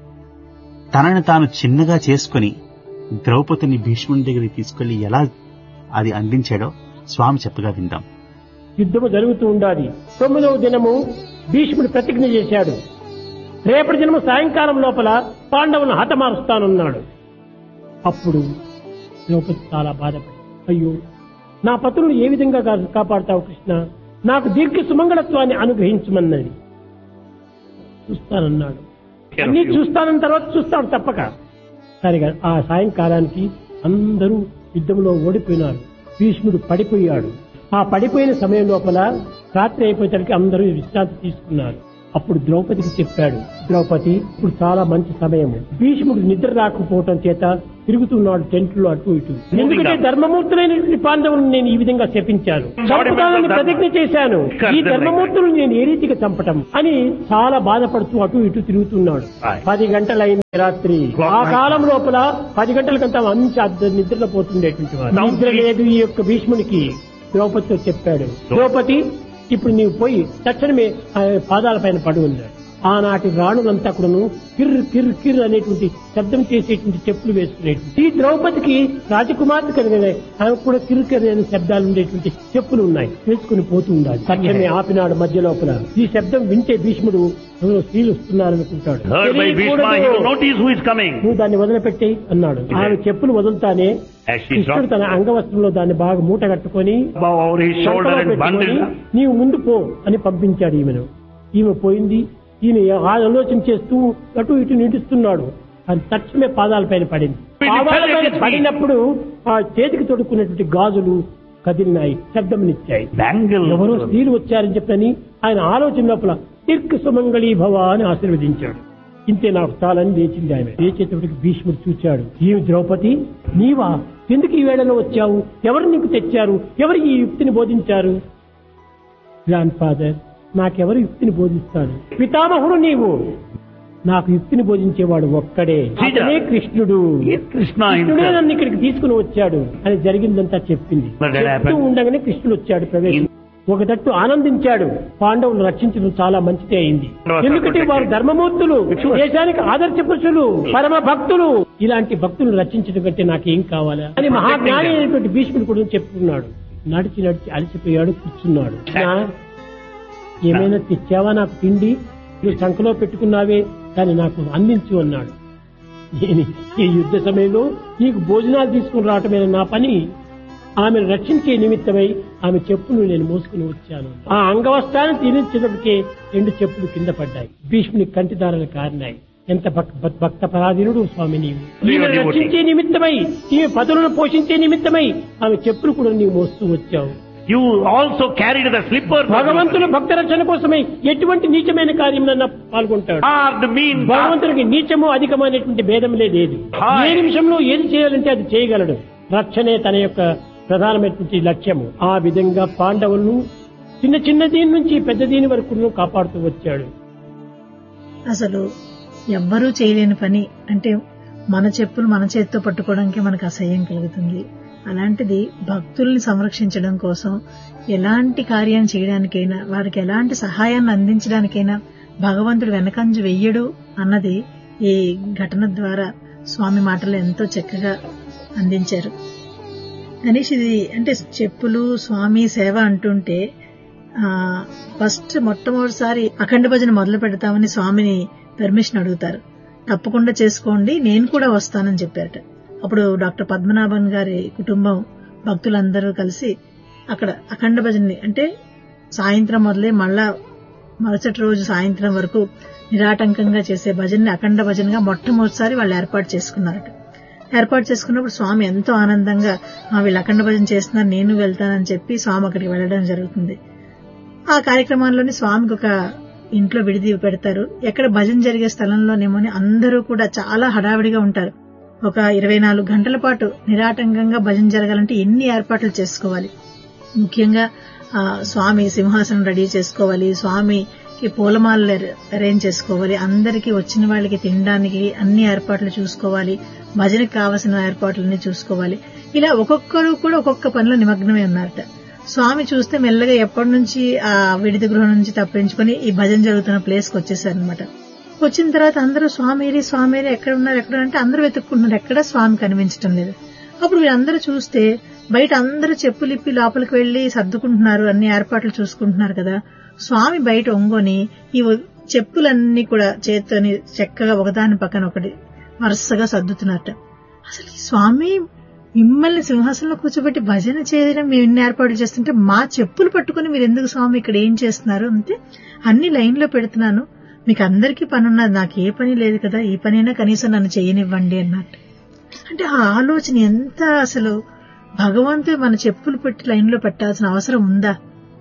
తనను తాను చిన్నగా చేసుకుని ద్రౌపదిని భీష్ముని దగ్గరికి తీసుకెళ్లి ఎలా అది అందించాడో స్వామి చెప్పగా విందాం. యుద్ధము జరుగుతూ ఉండాలి. తొమ్మిదవ దినము భీష్ముడు ప్రతిజ్ఞ చేశాడు, రేపటి దినము సాయంకాలం లోపల పాండవులను హతమారుస్తానన్నాడు. అప్పుడు ద్రౌపది చాలా బాధపడి, అయ్యో నా పతులను ఏ విధంగా కాపాడుతావు కృష్ణ, నాకు దీర్ఘ సుమంగళత్వాన్ని అనుగ్రహించమన్నది. చూస్తానన్నాడు. అన్ని చూస్తానన్న తర్వాత చూస్తాడు తప్పక. సరిగా ఆ సాయంకాలానికి అందరూ యుద్ధంలో ఓడిపోయినారు. భీష్ముడు పడిపోయాడు. ఆ పడిపోయిన సమయం లోపల రాత్రి అయిపోయేసరికి అందరూ విశ్రాంతి తీసుకున్నారు. అప్పుడు ద్రౌపదికి చెప్పాడు, ద్రౌపది ఇప్పుడు చాలా మంచి సమయం, భీష్ముడు నిద్ర రాకపోవటం చేత తిరుగుతున్నాడు టెంట్లో అటు ఇటు. ఎందుకంటే ధర్మమూర్తులైనటువంటి పాండవులను నేను ఈ విధంగా శపించాను, చంపుతానని ప్రతిజ్ఞ చేశాను, ఈ ధర్మమూర్తులను నేను ఏ రీతిగా చంపటం అని చాలా బాధపడుతూ అటు ఇటు తిరుగుతున్నాడు. పది గంటలైంది రాత్రి. ఆ కాలం లోపల పది గంటలకంతా మంచి నిద్రలో పోతుండేటువంటి వాడు. నిద్ర లేదు ఈ యొక్క భీష్మునికి. ద్రౌపదితో చెప్పాడు, ద్రౌపది ఇప్పుడు నీవు పోయి తక్షణమే పాదాల పైన పడి ఉన్నాడు. ఆనాటి రాణులంతా కూడాను కిర్ కిర్ కిర్ అనేటువంటి శబ్దం చేసేటువంటి చెప్పులు వేసుకునేటువంటి ఈ ద్రౌపదికి రాజకుమార్తె కలిగినాయి, ఆమె కూడా కిర్ కిర్ అనే శబ్దాలు ఉండేటువంటి చెప్పులు ఉన్నాయి, వేసుకుని పోతూ ఉండాలి. తక్షణమే ఆపినాడు మధ్య లోపల. ఈ శబ్దం వింటే భీష్ముడు స్త్రీలు వస్తున్నారనుకుంటాడు, నువ్వు దాన్ని వదిలిపెట్టి అన్నాడు. ఆమె చెప్పులు వదులుతానే కృష్ణుడు తన అంగవస్త్రంలో దాన్ని బాగా మూట కట్టుకొని నీవు ముందు పో అని పంపించాడు ఈమెను. ఈమె పోయింది. ఈయన ఆలోచన చేస్తూ అటు ఇటు నిడుస్తున్నాడు. అది తక్షణమే పాదాల పైన పడింది. పాదాల పైన పడినప్పుడు ఆ చేతికి తొడుక్కున్నటువంటి గాజులు కదిలినాయి, శబ్దంనిచ్చాయి. ఎవరో స్త్రీలు వచ్చారని చెప్పని ఆయన ఆలోచన లోపల దీర్ఘ సుమంగళీ భవ అని ఆశీర్వదించాడు. ఇంతే నాకు చాలని లేచింది ఆమె. లేచేటప్పటికి భీష్ముడు చూచాడు, ఏమి ద్రౌపది నీవా, ఎందుకు ఈ వేళలో వచ్చావు, ఎవరు నీకు తెచ్చారు, ఎవరు ఈ యుక్తిని బోధించారు? గ్రాండ్ ఫాదర్, నాకెవరు యుక్తిని బోధిస్తాడు? పితామహుడు నీవు, నాకు యుక్తిని బోధించేవాడు ఒక్కడే, అతనే కృష్ణుడు. కృష్ణుడే నన్ను ఇక్కడికి తీసుకుని వచ్చాడు అని జరిగిందంతా చెప్పింది. చెప్తూ ఉండగానే కృష్ణుడు వచ్చాడు ప్రవేశం. ఒక తట్టు ఆనందించాడు, పాండవులు రక్షించడం చాలా మంచిదే అయింది. ఎందుకంటే వారు ధర్మమూర్తులు, దేశానికి ఆదర్శ పురుషులు, పరమ భక్తులు. ఇలాంటి భక్తులు రక్షించడం కంటే నాకేం కావాలా అని మహాజ్ఞాని అయినటువంటి భీష్ముడు కూడా చెప్పుకున్నాడు. నడిచి నడిచి అలసిపోయాడు, కూర్చున్నాడు. ఏమైనా తెచ్చావా నాకు తిండి, నువ్వు సంఖలో పెట్టుకున్నావే దాన్ని నాకు అందించు అన్నాడు. ఈ యుద్ధ సమయంలో నీకు భోజనాలు తీసుకుని రావటమే నా పని. ఆమెను రక్షించే నిమిత్తమై ఆమె చెప్పులు నేను మోసుకుని వచ్చాను. ఆ అంగవస్త్రాన్ని తీరించేటప్పటికే రెండు చెప్పులు కింద పడ్డాయి, భీష్ముని కంటిదారులు కారినాయి. ఎంత భక్త పరాధీనుడు స్వామి నీవు. ఈమెను రక్షించే నిమిత్తమై, ఈమె పదులను పోషించే నిమిత్తమై ఆమె చెప్పులు కూడా నీవు మోస్తూ వచ్చావు. You also carried the slipper. భగవంతుని భక్త రక్షణ కోసమై ఎటువంటి నీచమైన కార్యంలో పాల్గొంటాడు. భగవంతునికి నీచము అధికమైనటువంటి భేదం లేదు. ఏ నిమిషంలో ఏది చేయాలంటే అది చేయగలడు. రక్షణే తన యొక్క ప్రధానమైనటువంటి లక్ష్యము. ఆ విధంగా పాండవులను చిన్న చిన్న దీని నుంచి పెద్ద దీని వరకు కాపాడుతూ వచ్చాడు. అసలు ఎవ్వరూ చేయలేని పని అంటే మన చెప్పులు మన చేతితో పట్టుకోవడానికి మనకు అసహ్యం కలుగుతుంది. అలాంటిది భక్తుల్ని సంరక్షించడం కోసం ఎలాంటి కార్యం చేయడానికైనా, వారికి ఎలాంటి సహాయాన్ని అందించడానికైనా భగవంతుడు వెనకంజు వెయ్యడు అన్నది ఈ ఘటన ద్వారా స్వామి మాటలు ఎంతో చక్కగా అందించారు. గణేష్, ఇది అంటే చెప్పులు స్వామి సేవ అంటుంటే ఫస్ట్ మొట్టమొదటిసారి అఖండ భజన మొదలు పెడతామని స్వామిని పర్మిషన్ అడుగుతారు. తప్పకుండా చేసుకోండి, నేను కూడా వస్తానని చెప్పారట. అప్పుడు డాక్టర్ పద్మనాభన్ గారి కుటుంబం భక్తులందరూ కలిసి అక్కడ అఖండ భజనని అంటే సాయంత్రం మొదలై మళ్ళా మరుసటి రోజు సాయంత్రం వరకు నిరాటంకంగా చేసే భజనని అఖండ భజనగా మొట్టమొదటిసారి వాళ్ళు ఏర్పాటు చేసుకున్నారట. ఏర్పాటు చేసుకున్నప్పుడు స్వామి ఎంతో ఆనందంగా వీళ్ళు అఖండ భజన చేస్తున్నారు, నేను వెళ్తానని చెప్పి స్వామి అక్కడికి వెళ్లడం జరుగుతుంది. ఆ కార్యక్రమాల్లోని స్వామికి ఒక ఇంట్లో విడిది పెడతారు. ఎక్కడ భజన జరిగే స్థలంలోనేమోని అందరూ కూడా చాలా హడావిడిగా ఉంటారు. ఒక ఇరవై నాలుగు గంటల పాటు నిరాటంకంగా భజన జరగాలంటే ఎన్ని ఏర్పాట్లు చేసుకోవాలి. ముఖ్యంగా స్వామి సింహాసనం రెడీ చేసుకోవాలి, స్వామికి పూలమాలలు అరేంజ్ చేసుకోవాలి, అందరికీ వచ్చిన వాళ్ళకి తినడానికి అన్ని ఏర్పాట్లు చూసుకోవాలి, భజనకి కావలసిన ఏర్పాట్లన్నీ చూసుకోవాలి. ఇలా ఒక్కొక్కరు కూడా ఒక్కొక్క పనిలో నిమగ్నమై ఉన్నారట. స్వామి చూస్తే మెల్లగా ఎప్పటి నుంచి ఆ విడిది గృహం నుంచి తప్పించుకుని ఈ భజన జరుగుతున్న ప్లేస్ కి వచ్చేసారనమాట. వచ్చిన తర్వాత అందరూ స్వామిరి స్వామిరి ఎక్కడ ఉన్నారు ఎక్కడ అంటే అందరూ వెతుక్కుంటున్నారు, ఎక్కడ స్వామి కనిపించడం లేదు. అప్పుడు వీళ్ళందరూ చూస్తే బయట అందరూ చెప్పులిప్పి లోపలికి వెళ్లి సర్దుకుంటున్నారు, అన్ని ఏర్పాట్లు చూసుకుంటున్నారు కదా. స్వామి బయట ఒంగొని ఈ చెప్పులన్నీ కూడా చేత్తోని చక్కగా ఒకదాని పక్కన ఒకటి వరుసగా సర్దుతున్నట్ట. అసలు ఈ స్వామి మిమ్మల్ని సింహాసనంలో కూర్చోబెట్టి భజన చేయడం మేము ఇన్ని ఏర్పాట్లు చేస్తుంటే మా చెప్పులు పట్టుకుని మీరు ఎందుకు స్వామి ఇక్కడ ఏం చేస్తున్నారు అంటే, అన్ని లైన్ లో పెడుతున్నాను, మీకు అందరికీ పని ఉన్నది, నాకు ఏ పని లేదు కదా, ఈ పనైనా కనీసం నన్ను చేయనివ్వండి అన్నట్టు. అంటే ఆ ఆలోచన ఎంత, అసలు భగవంతుడు మన చెప్పులు పెట్టి లైన్ లో పెట్టాల్సిన అవసరం ఉందా?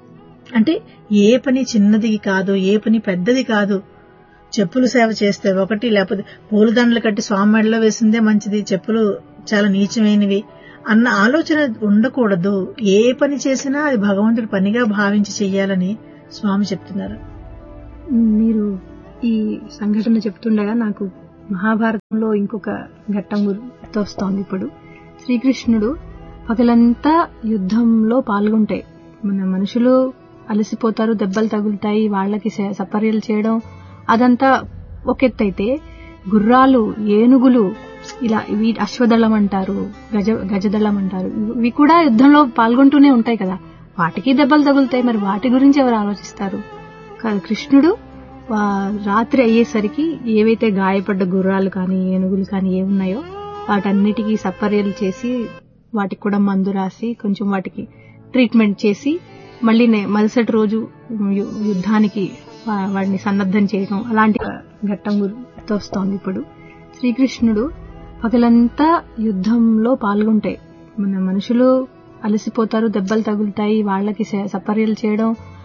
అంటే ఏ పని చిన్నది కాదు, ఏ పని పెద్దది కాదు. చెప్పులు సేవ చేస్తే ఒకటి, లేకపోతే పూలదండలు కట్టి స్వామి మెడలో వేసిందే మంచిది, చెప్పులు చాలా నీచమైనవి అన్న ఆలోచన ఉండకూడదు. ఏ పని చేసినా అది భగవంతుడి పనిగా భావించి చెయ్యాలని స్వామి చెప్తున్నారు. మీరు ఈ సంఘటన చెప్తుండగా నాకు మహాభారతంలో ఇంకొక ఘట్టం గుర్తొస్తోంది. ఇప్పుడు శ్రీకృష్ణుడు పగలంతా యుద్ధంలో పాల్గొంటే మన మనుషులు అలసిపోతారు, దెబ్బలు తగులుతాయి, వాళ్ళకి సపర్యలు చేయడం అదంతా ఒక ఎత్తైతే, గుర్రాలు, ఏనుగులు, ఇలా ఇవి అశ్వదళం అంటారు, గజ గజదళం అంటారు, ఇవి కూడా యుద్ధంలో పాల్గొంటూనే ఉంటాయి కదా, వాటికి దెబ్బలు తగులుతాయి. మరి వాటి గురించి ఎవరు ఆలోచిస్తారు? కృష్ణుడు రాత్రి అయ్యేసరికి ఏవైతే గాయపడ్డ గుర్రాలు కానీ ఏనుగులు కానీ ఏమున్నాయో వాటన్నిటికీ సపర్యలు చేసి వాటికి కూడా మందు రాసి కొంచెం వాటికి ట్రీట్మెంట్ చేసి మళ్ళీ మరుసటి రోజు యుద్ధానికి వాడిని సన్నద్ధం చేయడం, అలాంటి ఘట్టం గుర్తొస్తోంది. ఇప్పుడు శ్రీకృష్ణుడు పగలంతా యుద్ధంలో పాల్గొంటే మన మనుషులు అలసిపోతారు, దెబ్బలు తగులుతాయి, వాళ్ళకి సపర్యలు చేయడం